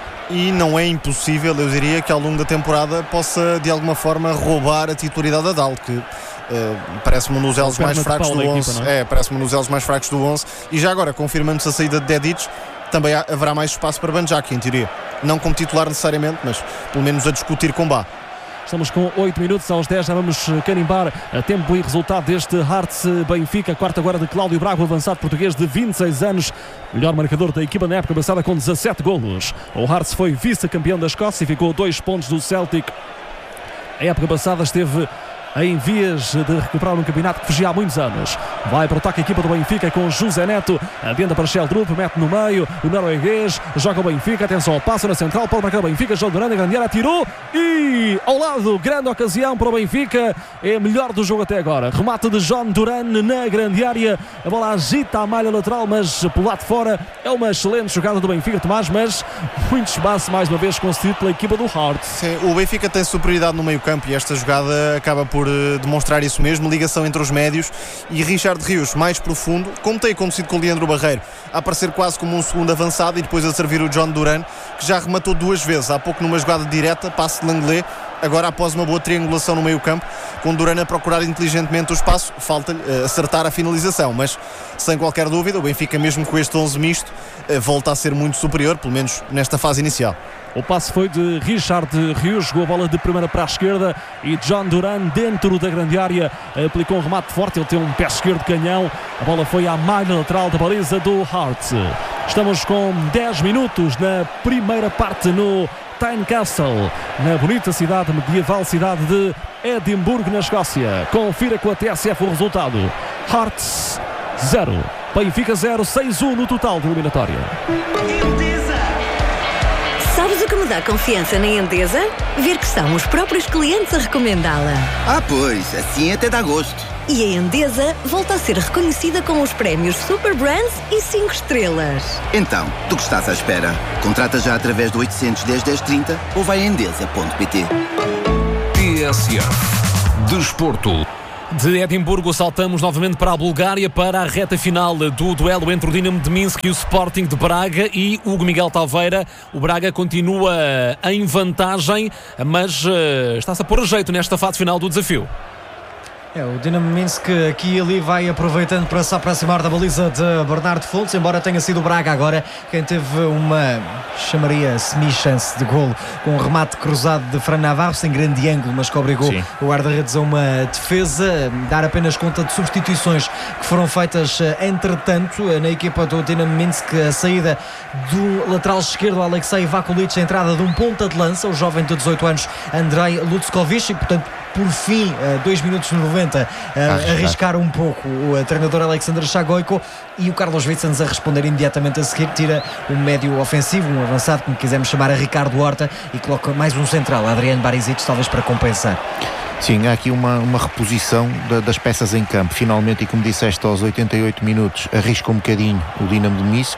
E não é impossível, eu diria, que ao longo da temporada possa de alguma forma roubar a titularidade a Dal, que Uh, parece-me um dos elos mais fracos do onze. É, parece-me um dos elos mais fracos do onze. E já agora, confirmando-se a saída de Dedic, também há, haverá mais espaço para Banjaki, em teoria. Não como titular necessariamente, mas pelo menos a discutir com Bá. Estamos com oito minutos aos dez, já vamos carimbar a tempo e resultado deste Hearts Benfica. Quarta agora de Cláudio Braga, o avançado português de vinte e seis anos, melhor marcador da equipa na época passada com dezassete golos. O Hearts foi vice-campeão da Escócia e ficou a dois pontos do Celtic. A época passada esteve em vias de recuperar um campeonato que fugia há muitos anos. Vai para o ataque a equipa do Benfica com José Neto, adianta para Sheldrup, mete no meio o norueguês, joga o Benfica, atenção ao passo na central, pode marcar o Benfica, João Duran, grande área, tirou e ao lado, grande ocasião para o Benfica, é a melhor do jogo até agora. Remate de João Duran na grande área, a bola agita a malha lateral, mas pelo lado de fora é uma excelente jogada do Benfica, Tomás, mas muito espaço mais uma vez concedido pela equipa do Hearts. Sim, o Benfica tem superioridade no meio campo e esta jogada acaba por demonstrar isso mesmo, ligação entre os médios, e Richard Rios mais profundo, como tem acontecido com o Leandro Barreiro, a aparecer quase como um segundo avançado e depois a servir o John Duran, que já rematou duas vezes, há pouco numa jogada direta, passe de Lenglet, agora após uma boa triangulação no meio campo, com Duran a procurar inteligentemente o espaço, falta-lhe uh, acertar a finalização, mas sem qualquer dúvida o Benfica, mesmo com este onze misto, uh, volta a ser muito superior, pelo menos nesta fase inicial. O passe foi de Richard Rios, jogou a bola de primeira para a esquerda e John Duran dentro da grande área aplicou um remate forte, ele tem um pé esquerdo canhão, a bola foi à malha lateral da baliza do Hearts. Estamos com dez minutos na primeira parte no Tynecastle, na bonita cidade, medieval cidade de Edimburgo, na Escócia. Confira com a T S F o resultado: Hearts zero, Benfica zero, seis a um no total de eliminatória. Sabes o que me dá confiança na Endesa? Ver que são os próprios clientes a recomendá-la. Ah, pois, assim até dá gosto. E a Endesa volta a ser reconhecida com os prémios Super Brands e cinco estrelas. Então, do que estás à espera? Contrata já através do oitocentos, dez, dez, trinta ou vai a endesa ponto pt. T S F Desporto. De Edimburgo saltamos novamente para a Bulgária, para a reta final do duelo entre o Dinamo de Minsk e o Sporting de Braga. E Hugo Miguel Taveira, o Braga continua em vantagem, mas uh, está-se a pôr a jeito nesta fase final do desafio. É, o Dinamo Minsk aqui e ali vai aproveitando para se aproximar da baliza de Bernardo Fontes, embora tenha sido o Braga agora quem teve uma, chamaria semi-chance de golo, com um remate cruzado de Fran Navarro, sem grande ângulo, mas que obrigou Sim. o guarda-redes a uma defesa. Dar apenas conta de substituições que foram feitas entretanto na equipa do Dinamo Minsk: a saída do lateral esquerdo Alexei Vakulic, a entrada de um ponta de lança, o jovem de dezoito anos Andrei Lutzkovic, e portanto por fim, dois minutos e noventa, a arriscar um pouco o treinador Alexander Shagoyko, e o Carlos Vitsens a responder imediatamente a seguir. Tira um médio ofensivo, um avançado, como quisermos chamar, a Ricardo Horta, e coloca mais um central, Adriano Barisic, talvez para compensar. Sim, há aqui uma, uma reposição da, das peças em campo, finalmente, e como disseste, aos oitenta e oito minutos arrisca um bocadinho o Dinamo de Minsk,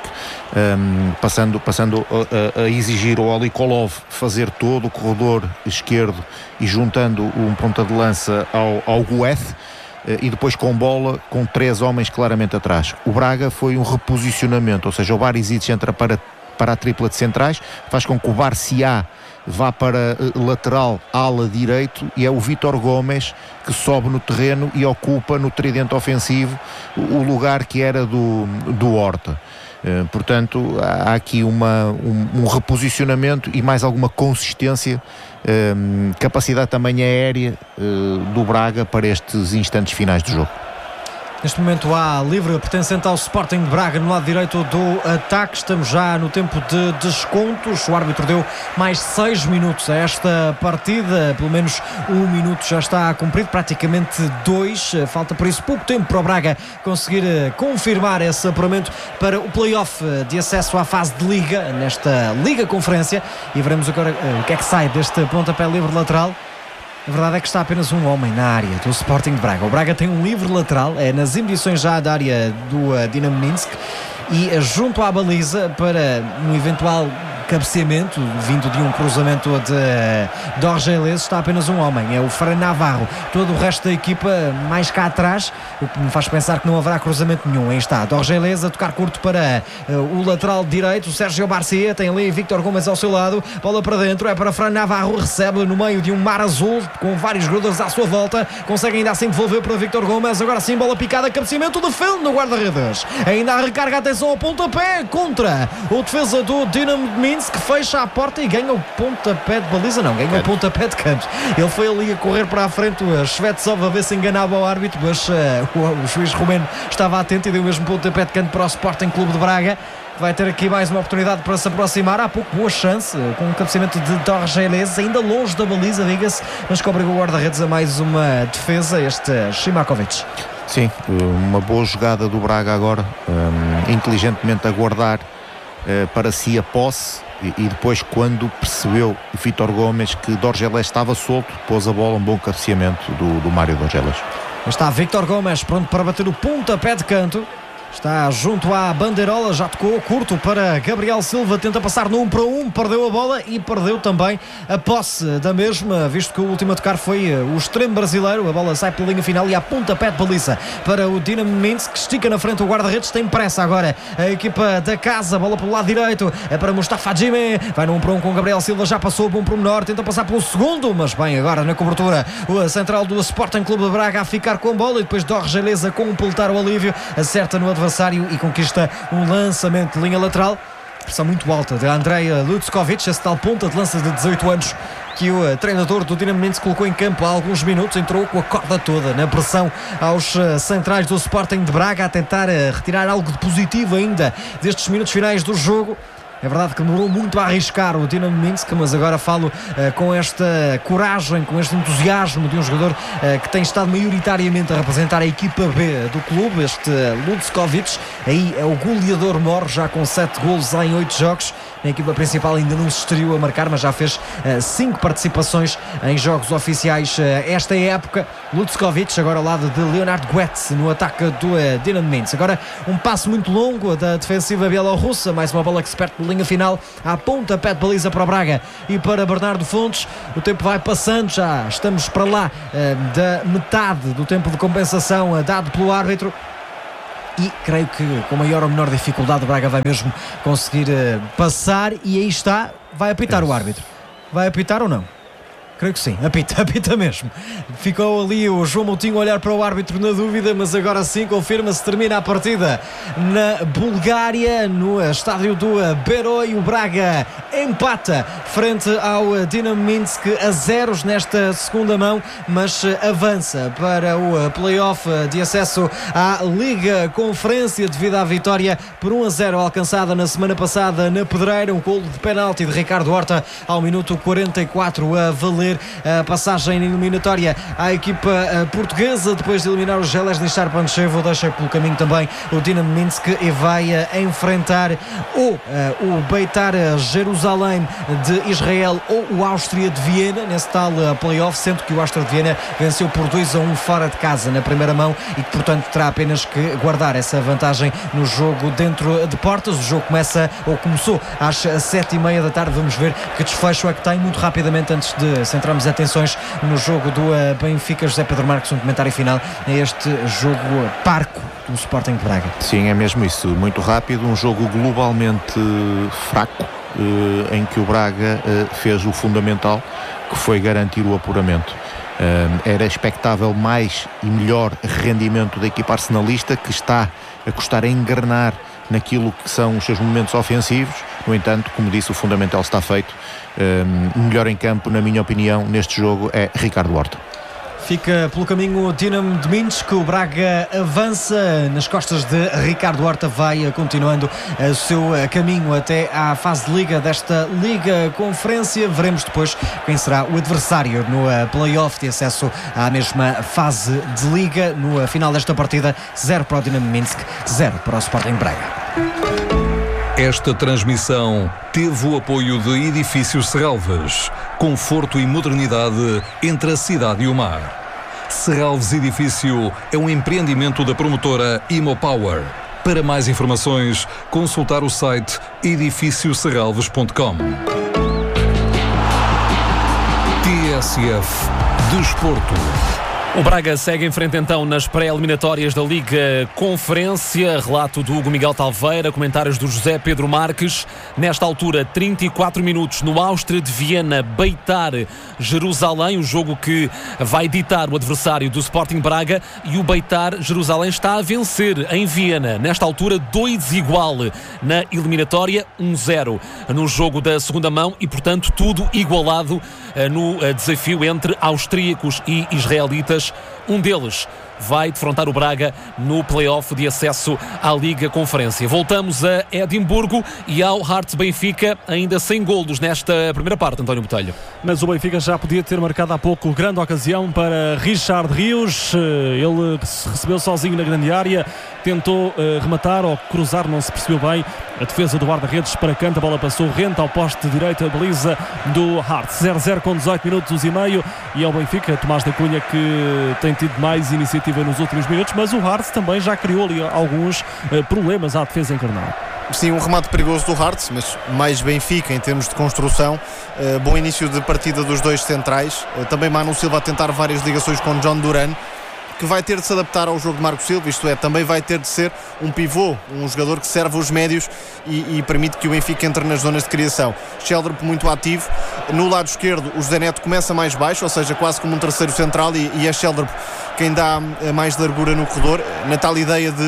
um, passando, passando a, a, a exigir ao Olikolov fazer todo o corredor esquerdo e juntando um ponta de lança ao, ao Gueth, e depois com bola, com três homens claramente atrás. O Braga foi um reposicionamento, ou seja, o Barisic entra para, para a tripla de centrais, faz com que o Barciá vá para lateral, ala direito, e é o Vítor Gomes que sobe no terreno e ocupa no tridente ofensivo o lugar que era do, do Horta. Uh, portanto, há aqui uma, um, um reposicionamento e mais alguma consistência, um, capacidade também aérea uh, do Braga para estes instantes finais do jogo. Neste momento há livre pertencente ao Sporting de Braga no lado direito do ataque. Estamos já no tempo de descontos. O árbitro deu mais seis minutos a esta partida. Pelo menos um minuto já está cumprido, praticamente dois. Falta por isso pouco tempo para o Braga conseguir confirmar esse apuramento para o play-off de acesso à fase de Liga, nesta Liga Conferência. E veremos agora o que é que sai deste pontapé livre lateral. A verdade é que está apenas um homem na área do Sporting de Braga. O Braga tem um livre lateral, é nas imediações já da área do uh, Dinamo Minsk, e uh, junto à baliza para um eventual cabeceamento vindo de um cruzamento de Dorgeles está apenas um homem, é o Fran Navarro. Todo o resto da equipa mais cá atrás, o que me faz pensar que não haverá cruzamento nenhum. Aí está Dorgeles a tocar curto para uh, o lateral direito, o Sérgio Barcia, tem ali Víctor Gomes ao seu lado, bola para dentro, é para Fran Navarro, recebe no meio de um mar azul com vários jogadores à sua volta, consegue ainda assim devolver para Víctor Gomes, agora sim bola picada, cabeceamento, defende no guarda-redes, ainda a recarga, atenção ao pontapé contra o defesa do Dinamo de Minsk, que fecha a porta e ganha o pontapé de baliza, não, ganha canto. o pontapé de canto. Ele foi ali a correr para a frente, o Shvetsov, a ver se enganava o árbitro, mas uh, o, o juiz romeno estava atento e deu o mesmo pontapé de canto para o Sporting Clube de Braga. Vai ter aqui mais uma oportunidade para se aproximar. Há pouco boa chance, com o cabeceamento de Dorgeles, ainda longe da baliza, diga-se, mas que obrigou o guarda-redes a mais uma defesa, este Shimakovic. Sim, uma boa jogada do Braga agora, um, inteligentemente a guardar uh, para si a posse, e, e depois, quando percebeu o Vítor Gomes que Dorgeles estava solto, pôs a bola, um bom cabeceamento do, do Mário Dorgeles. Está Víctor Gomes pronto para bater o pontapé de canto. Está junto à bandeirola, já tocou curto para Gabriel Silva, tenta passar no um para um, perdeu a bola e perdeu também a posse da mesma, visto que o último a tocar foi o extremo brasileiro. A bola sai pela linha final e a pontapé de baliza para o Dinamo Minsk, que estica na frente o guarda-redes, tem pressa agora a equipa da casa, bola pelo lado direito, é para Mustafa Hadjimi, vai no um para um com Gabriel Silva, já passou o bom pormenor, tenta passar pelo segundo, mas bem agora na cobertura o central do Sporting Clube de Braga a ficar com a bola e depois Dorre Geleza a completar o alívio, acerta no adversário e conquista um lançamento de linha lateral. Pressão muito alta de Andrei Lutzkovic, esse tal ponta de lança de dezoito anos que o treinador do Dinamo Minsk colocou em campo há alguns minutos, entrou com a corda toda na pressão aos centrais do Sporting de Braga a tentar retirar algo de positivo ainda destes minutos finais do jogo. É verdade que demorou muito a arriscar o Dinamo Minsk, mas agora falo uh, com esta coragem, com este entusiasmo de um jogador uh, que tem estado maioritariamente a representar a equipa B do clube, este uh, Lutzkovic. Aí é o goleador mor, já com sete golos em oito jogos. Na equipa principal ainda não se estreou a marcar, mas já fez cinco uh, participações em jogos oficiais uh, esta época. Lutzkovic agora ao lado de Leonard Goetz no ataque do uh, Dinamo Minsk. Agora um passo muito longo da defensiva bielorrussa, mais uma bola que se perde linha final, à ponta, pé de baliza para o Braga e para Bernardo Fontes. O tempo vai passando, já estamos para lá uh, da metade do tempo de compensação uh, dado pelo árbitro e creio que com maior ou menor dificuldade o Braga vai mesmo conseguir uh, passar e aí está, vai apitar é. o árbitro. Vai apitar ou não? Creio que sim, apita, apita mesmo. Ficou ali o João Moutinho a olhar para o árbitro na dúvida, mas agora sim confirma-se, termina a partida na Bulgária, no estádio do Beroi. O Braga empata frente ao Dinamo Minsk a zeros nesta segunda mão, mas avança para o play-off de acesso à Liga Conferência devido à vitória por um a zero alcançada na semana passada na Pedreira. Um golo de penalti de Ricardo Horta ao minuto quarenta e quatro a valer a passagem eliminatória à equipa portuguesa, depois de eliminar o Železničar Pančevo. Deixa pelo caminho também o Dinamo Minsk e vai enfrentar ou o Beitar Jerusalém de Israel ou o Áustria de Viena nesse tal play-off, sendo que o Áustria de Viena venceu por dois a um fora de casa na primeira mão e que portanto terá apenas que guardar essa vantagem no jogo dentro de portas. O jogo começa ou começou às sete e meia da tarde. Vamos ver que desfecho é que tem muito rapidamente antes de centramos atenções no jogo do uh, Benfica. José Pedro Marques, um comentário final a este jogo uh, parco do Sporting de Braga. Sim, é mesmo isso, muito rápido, um jogo globalmente uh, fraco, uh, em que o Braga uh, fez o fundamental, que foi garantir o apuramento. Uh, era expectável mais e melhor rendimento da equipa arsenalista, que está a custar a engrenar naquilo que são os seus momentos ofensivos. No entanto, como disse, o fundamental está feito. O um, melhor em campo, na minha opinião, neste jogo é Ricardo Horta. Fica pelo caminho o Dinamo de Minsk, o Braga avança nas costas de Ricardo Horta, vai continuando o seu caminho até à fase de Liga desta Liga Conferência. Veremos depois quem será o adversário no play-off de acesso à mesma fase de Liga. No final desta partida, zero para o Dinamo Minsk, zero para o Sporting Braga. Esta transmissão teve o apoio de Edifícios Serralves, conforto e modernidade entre a cidade e o mar. Serralves Edifício é um empreendimento da promotora Imopower. Para mais informações, consultar o site edifício serralves ponto com. T S F Desporto. O Braga segue em frente então nas pré-eliminatórias da Liga Conferência. Relato do Hugo Miguel Talveira, comentários do José Pedro Marques. Nesta altura, trinta e quatro minutos no Áustria de Viena, Beitar Jerusalém, o jogo que vai ditar o adversário do Sporting Braga, e o Beitar Jerusalém está a vencer em Viena. Nesta altura, dois igual na eliminatória, um zero no jogo da segunda mão e, portanto, tudo igualado no desafio entre austríacos e israelitas. Um deles vai defrontar o Braga no play-off de acesso à Liga Conferência. Voltamos a Edimburgo e ao Hearts Benfica, ainda sem golos nesta primeira parte, António Botelho. Mas o Benfica já podia ter marcado há pouco grande ocasião para Richard Rios. Ele recebeu sozinho na grande área, tentou uh, rematar ou cruzar, não se percebeu bem. A defesa do guarda-redes para canto, a bola passou rente ao poste direito, a baliza do Hearts. zero a zero com dezoito minutos e meio, e ao Benfica, Tomás da Cunha, que tem tido mais iniciativa positiva nos últimos minutos, mas o Hearts também já criou ali alguns uh, problemas à defesa encarnada. Sim, um remate perigoso do Hearts, mas mais Benfica em termos de construção. Uh, bom início de partida dos dois centrais. Uh, também Manu Silva a tentar várias ligações com John Duran, que vai ter de se adaptar ao jogo de Marco Silva, isto é, também vai ter de ser um pivô, um jogador que serve os médios e, e permite que o Benfica entre nas zonas de criação. Sheldrup muito ativo. No lado esquerdo, o José Neto começa mais baixo, ou seja, quase como um terceiro central, e, e é Sheldrup quem dá mais largura no corredor, na tal ideia de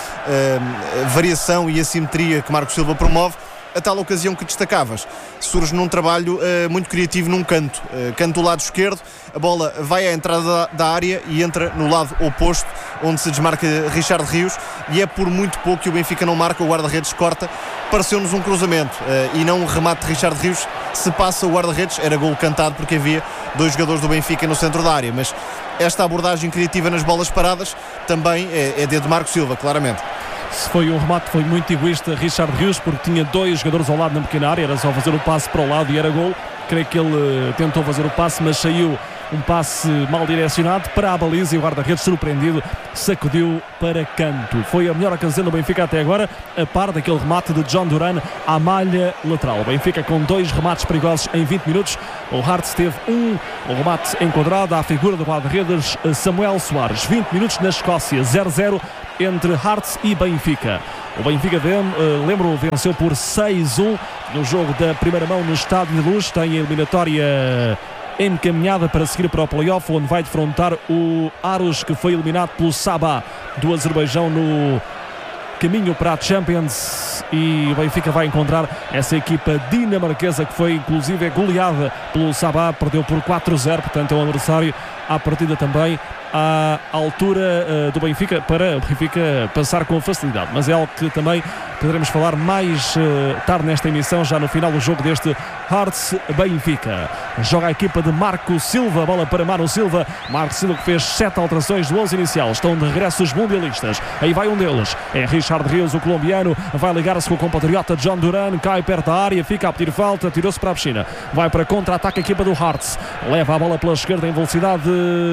uh, variação e assimetria que Marco Silva promove. A tal ocasião que destacavas surge num trabalho uh, muito criativo num canto, uh, canto do lado esquerdo, a bola vai à entrada da, da área e entra no lado oposto, onde se desmarca Richard Rios, e é por muito pouco que o Benfica não marca, o guarda-redes corta. Pareceu-nos um cruzamento uh, e não um remate de Richard Rios. Se passa o guarda-redes, era golo cantado, porque havia dois jogadores do Benfica no centro da área, mas esta abordagem criativa nas bolas paradas também é, é dedo de Marco Silva, claramente. Se foi um remate, foi muito egoísta Richard Rios, porque tinha dois jogadores ao lado na pequena área, era só fazer o passe para o lado e era gol. Creio que ele uh, tentou fazer o passe, mas saiu um passe mal direcionado para a baliza e o guarda-redes, surpreendido, sacudiu para canto. Foi a melhor ocasião do Benfica até agora, a par daquele remate de John Duran à malha lateral. O Benfica com dois remates perigosos em vinte minutos. O Hearts teve um, um remate enquadrado à figura do guarda-redes Samuel Soares. vinte minutos na Escócia, zero a zero entre Hearts e Benfica. O Benfica, uh, lembro, venceu por seis a um no jogo da primeira mão no Estádio de Luz. Tem a eliminatória encaminhada para seguir para o play-off, onde vai defrontar o Aros, que foi eliminado pelo Sabah do Azerbaijão no caminho para a Champions, e o Benfica vai encontrar essa equipa dinamarquesa que foi inclusive goleada pelo Sabah, perdeu por quatro a zero, portanto é um adversário à partida também à altura uh, do Benfica, para o Benfica passar com facilidade, mas é algo que também poderemos falar mais uh, tarde nesta emissão, já no final do jogo deste Hearts-Benfica. Joga a equipa de Marco Silva, bola para Manu Silva. Marco Silva, que fez sete alterações do onze inicial. Estão de regresso os mundialistas, aí vai um deles, é Richard Rios, o colombiano, vai ligar-se com o compatriota John Duran, cai perto da área, fica a pedir falta, tirou-se para a piscina, vai para contra-ataque a equipa do Hearts, leva a bola pela esquerda em velocidade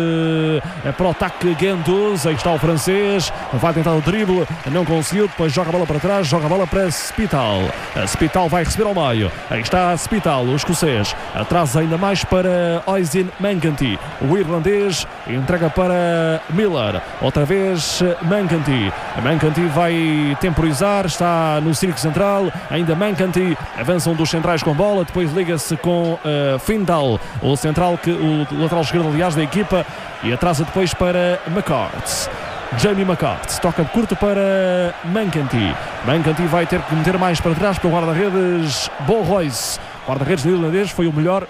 para o ataque Guendouzi, aí está o francês, vai tentar o drible, não conseguiu, depois joga a bola para trás, joga a bola para Spital. A Spital vai receber ao meio, aí está Spital, o escocês, atrasa ainda mais para Oisin Mankanti, o irlandês entrega para Miller, outra vez Mankanti. Mankanti vai temporizar, está no círculo central, ainda Mankanti, avançam dos centrais com bola, depois liga-se com uh, Findal, o central, que, o lateral esquerdo, aliás, da equipa, e atrasa depois para McCarthy. Jamie McCarthy toca de curto para Mankanti. Mankanti vai ter que meter mais para trás para o guarda-redes Bo Royce. O guarda-redes irlandês foi o melhor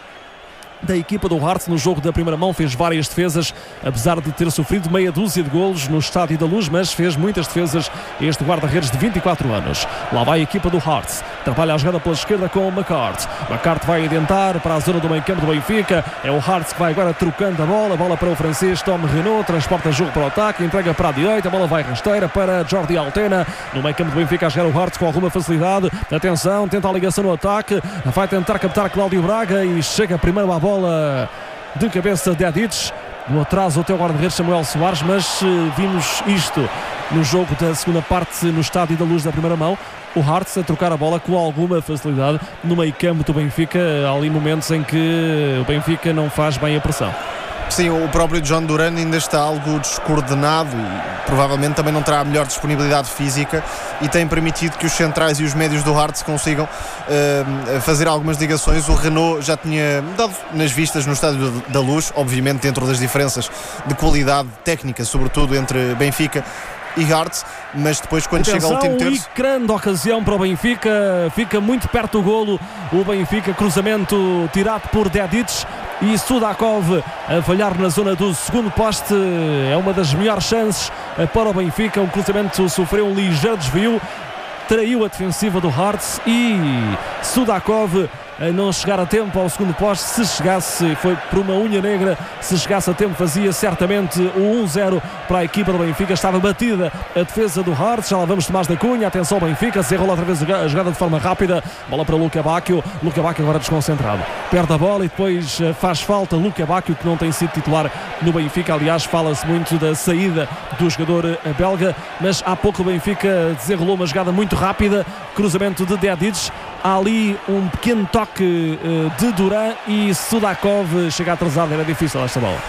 da equipa do Hearts no jogo da primeira mão, fez várias defesas, apesar de ter sofrido meia dúzia de golos no Estádio da Luz, mas fez muitas defesas este guarda-redes de vinte e quatro anos. Lá vai a equipa do Hearts, trabalha a jogada pela esquerda com o McCarthy. McCarthy vai adiantar para a zona do meio campo do Benfica, é o Hearts que vai agora trocando a bola, bola para o francês Tom Renaud, transporta jogo para o ataque, entrega para a direita, a bola vai rasteira para Jordi Altena, no meio campo do Benfica a jogar o Hearts com alguma facilidade, atenção, tenta a ligação no ataque, vai tentar captar Cláudio Braga e chega primeiro à bola bola de cabeça de Adic, no atraso até o guarda-redes Samuel Soares, mas uh, vimos isto no jogo da segunda parte no Estádio da Luz da primeira mão, o Hearts a trocar a bola com alguma facilidade no meio campo do Benfica. Há ali momentos em que o Benfica não faz bem a pressão. Sim, o próprio John Duran ainda está algo descoordenado e provavelmente também não terá a melhor disponibilidade física, e tem permitido que os centrais e os médios do Hearts consigam uh, fazer algumas ligações. O Renaud já tinha dado nas vistas no Estádio da Luz, obviamente dentro das diferenças de qualidade técnica, sobretudo entre Benfica e Hearts, mas depois quando Atenção, chega ao último terço, e grande ocasião para o Benfica, fica muito perto do golo o Benfica, cruzamento tirado por Dedic e Sudakov a falhar na zona do segundo poste, é uma das melhores chances para o Benfica. O cruzamento sofreu um ligeiro desvio, traiu a defensiva do Hearts e Sudakov a não chegar a tempo ao segundo poste. Se chegasse, foi por uma unha negra, se chegasse a tempo fazia certamente o um zero para a equipa do Benfica. Estava batida a defesa do Hearts, já lá vamos Tomás da Cunha, atenção Benfica, se enrola outra vez a jogada de forma rápida, bola para Luca Bacchio, Luca Bacchio agora desconcentrado, perde a bola e depois faz falta Luca Bacchio, que não tem sido titular no Benfica. Aliás, fala-se muito da saída do jogador belga, mas há pouco o Benfica desenrolou uma jogada muito rápida, cruzamento de Dedic, há ali um pequeno toque de Duran e Sudakov chega atrasado, era difícil esta bola.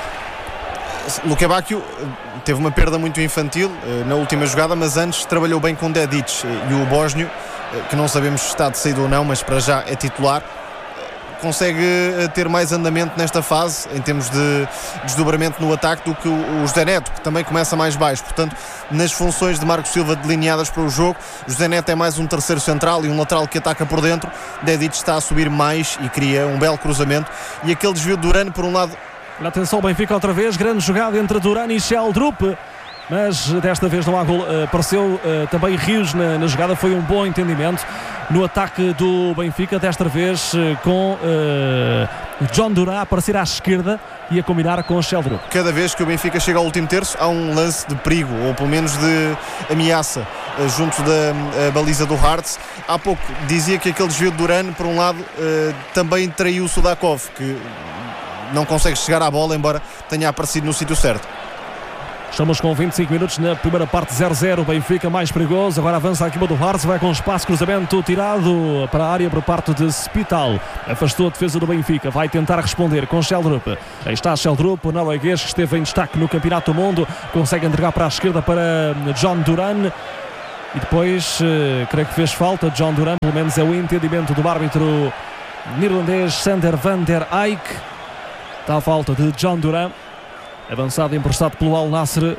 Luka Bacchio teve uma perda muito infantil na última jogada, mas antes trabalhou bem com Dedic e o bósnio, que não sabemos se está de saída ou não, mas para já é titular, consegue ter mais andamento nesta fase em termos de desdobramento no ataque do que o José Neto, que também começa mais baixo. Portanto, nas funções de Marco Silva delineadas para o jogo, José Neto é mais um terceiro central e um lateral que ataca por dentro. Dedic está a subir mais e cria um belo cruzamento, e aquele desvio de Duran por um lado. Atenção, Benfica outra vez, grande jogada entre Duran e Sheldrup, mas desta vez não há gol. Uh, apareceu uh, também Rios na, na jogada, foi um bom entendimento no ataque do Benfica, desta vez uh, com uh, John Duran a aparecer à esquerda e a combinar com Sheldrup. Cada vez que o Benfica chega ao último terço há um lance de perigo, ou pelo menos de ameaça, uh, junto da uh, baliza do Hearts. Há pouco dizia que aquele desvio de Duran, por um lado, uh, também traiu o Sudakov, que não consegue chegar à bola, embora tenha aparecido no sítio certo. Estamos com vinte e cinco minutos na primeira parte, zero zero, Benfica mais perigoso, agora avança a equipa do Hearts, vai com espaço, cruzamento tirado para a área por parte de Spital, afastou a defesa do Benfica, vai tentar responder com Sheldrup, aí está Sheldrup, o norueguês que esteve em destaque no Campeonato do Mundo, consegue entregar para a esquerda para John Duran, e depois, uh, creio que fez falta John Duran, pelo menos é o entendimento do árbitro neerlandês Sander van der Eyck. Está a falta de John Duran, avançado emprestado pelo Al Nassr.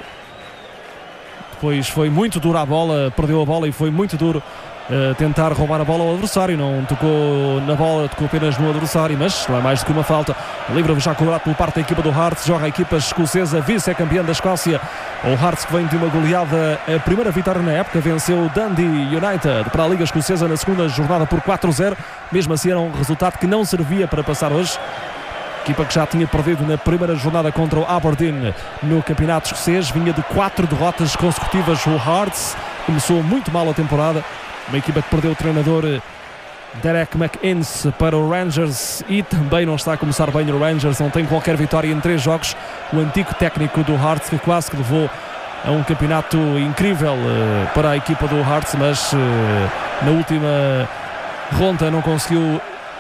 Depois foi muito dura a bola, perdeu a bola e foi muito duro uh, tentar roubar a bola ao adversário. Não tocou na bola, tocou apenas no adversário, mas não é mais do que uma falta. Livre já cobrado por parte da equipa do Hearts, joga a equipa escocesa, vice-campeã da Escócia. O Hearts que vem de uma goleada, a primeira vitória na época, venceu o Dundee United para a Liga Escocesa na segunda jornada por quatro zero. Mesmo assim era um resultado que não servia para passar hoje. Equipa que já tinha perdido na primeira jornada contra o Aberdeen no campeonato escocês, vinha de quatro derrotas consecutivas. O Hearts começou muito mal a temporada, uma equipa que perdeu o treinador Derek McInnes para o Rangers e também não está a começar bem o Rangers, não tem qualquer vitória em três jogos. O antigo técnico do Hearts, que quase que levou a um campeonato incrível uh, para a equipa do Hearts, mas uh, na última ronda não conseguiu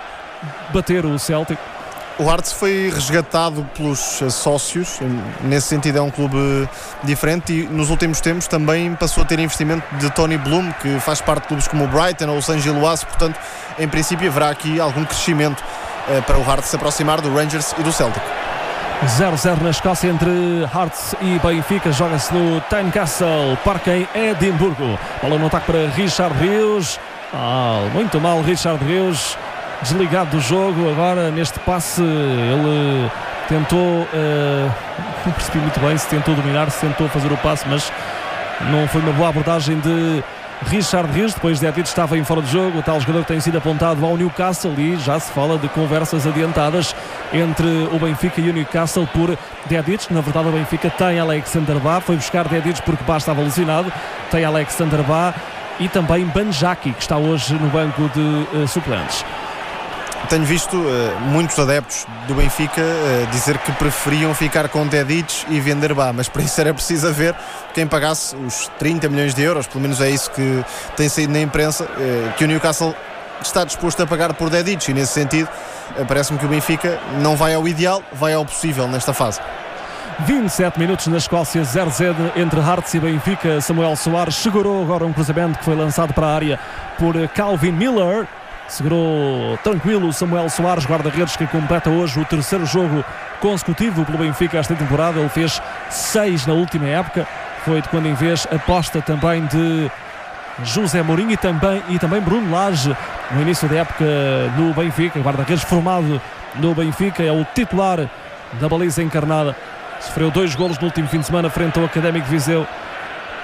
bater o Celtic. O Hearts foi resgatado pelos sócios, nesse sentido é um clube diferente, e nos últimos tempos também passou a ter investimento de Tony Bloom, que faz parte de clubes como o Brighton ou o Saint Gilloise. Portanto, em princípio haverá aqui algum crescimento eh, para o Hearts se aproximar do Rangers e do Celtic. zero zero na Escócia entre Hearts e Benfica, joga-se no Tynecastle Park em Edimburgo. Bola no ataque para Richard Rios, ah, muito mal Richard Rios, desligado do jogo. Agora neste passe ele tentou, uh, não percebi muito bem se tentou dominar, se tentou fazer o passe, mas não foi uma boa abordagem de Richard Rios. Depois de Dedic estava em fora de jogo, o tal jogador que tem sido apontado ao Newcastle, e já se fala de conversas adiantadas entre o Benfica e o Newcastle por Dedic. Na verdade o Benfica tem Alexander Bá, foi buscar Dedic porque Bá estava lesionado, tem Alexander Bá e também Banjaki, que está hoje no banco de uh, suplentes. Tenho visto uh, muitos adeptos do Benfica uh, dizer que preferiam ficar com Dedic e vender Bá, mas para isso era preciso haver quem pagasse os trinta milhões de euros, pelo menos é isso que tem saído na imprensa, uh, que o Newcastle está disposto a pagar por Dedic, e nesse sentido uh, parece-me que o Benfica não vai ao ideal, vai ao possível nesta fase. vinte e sete minutos na Escócia, zero zero entre Hearts e Benfica. Samuel Soares segurou agora um cruzamento que foi lançado para a área por Calvin Miller. Segurou tranquilo Samuel Soares, guarda-redes que completa hoje o terceiro jogo consecutivo pelo Benfica esta temporada. Ele fez seis na última época, foi de quando em vez aposta também de José Mourinho e também, e também Bruno Lage no início da época no Benfica. Guarda-redes formado no Benfica, é o titular da baliza encarnada, sofreu dois golos no último fim de semana frente ao Académico de Viseu.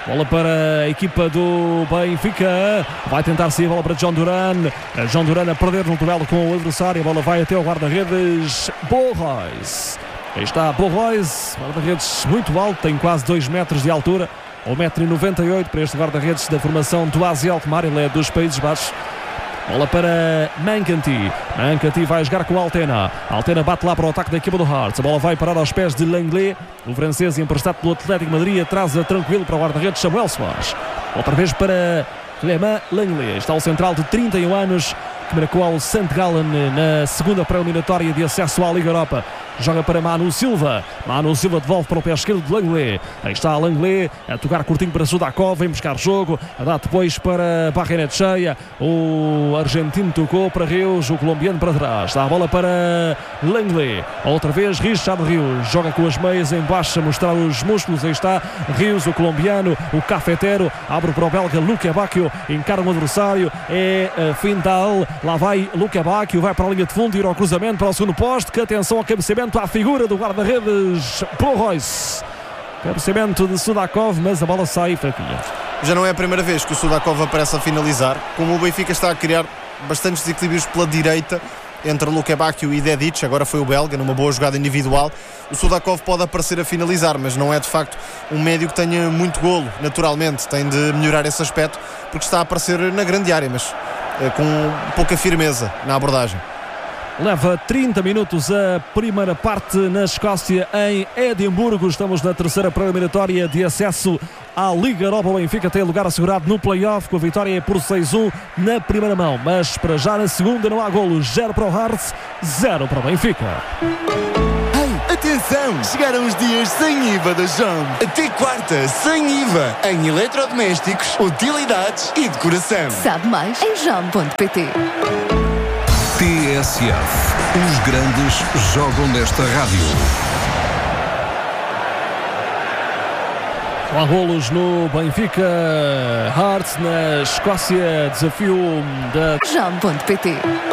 Bola para a equipa do Benfica. Vai tentar sair a bola para John Duran. John Duran a perder no duelo com o adversário. A bola vai até o guarda-redes Paul Royce. Aí está Paul Royce, guarda-redes muito alto, tem quase dois metros de altura. um metro e noventa e oito para este guarda-redes da formação do A Z Alkmaar. Ele é dos Países Baixos. Bola para Mankanti. Mankanti vai jogar com Altena. Altena bate lá para o ataque da equipa do Hearts. A bola vai parar aos pés de Langlais. O francês emprestado pelo Atlético de Madrid atrasa tranquilo para o guarda-redes Samuel Soares. Outra vez para Clément Langlais. Está o central de trinta e um anos que marcou ao Saint Gallen na segunda pré-eliminatória de acesso à Liga Europa. Joga para Manu Silva. Manu Silva devolve para o pé esquerdo de Langlais. Aí está Langlais a tocar curtinho para Sudakov. Vem buscar jogo. A dar depois para Barreira cheia. O argentino tocou para Rios. O colombiano para trás. Está a bola para Langlais. Outra vez Richard Rios. Joga com as meias em baixo a mostrar os músculos. Aí está Rios, o colombiano. O cafetero. Abre para o belga Luque Bacchio. Encara um adversário. É Findal. Lá vai Luque Bacchio. Vai para a linha de fundo. Ir ao cruzamento para o segundo poste. Que atenção ao cabeceamento à figura do guarda-redes Paul Royce. Cabeceamento de Sudakov, mas a bola sai fraquinha. Já não é a primeira vez que o Sudakov aparece a finalizar. Como o Benfica está a criar bastantes desequilíbrios pela direita entre Luque Bacchio e Dedic, agora foi o belga numa boa jogada individual, o Sudakov pode aparecer a finalizar, mas não é de facto um médio que tenha muito golo, naturalmente tem de melhorar esse aspecto, porque está a aparecer na grande área, mas eh, com pouca firmeza na abordagem. Leva trinta minutos a primeira parte na Escócia, em Edimburgo. Estamos na terceira pré-eliminatória de acesso à Liga Europa. O Benfica tem lugar assegurado no play-off com a vitória por seis a um na primeira mão. Mas para já na segunda não há golos. Zero para o Hearts, zero para o Benfica. Atenção! Chegaram os dias sem I V A da Jump. Até quarta, sem I V A. Em eletrodomésticos, utilidades e decoração. Sabe mais em jump ponto pt. T S F. Os grandes jogam nesta rádio. Há golos no Benfica. Hearts na Escócia. Desafio da jump ponto pt.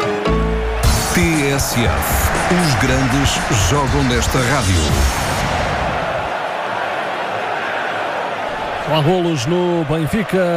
T S F. Os grandes jogam nesta rádio. Há golos no Benfica.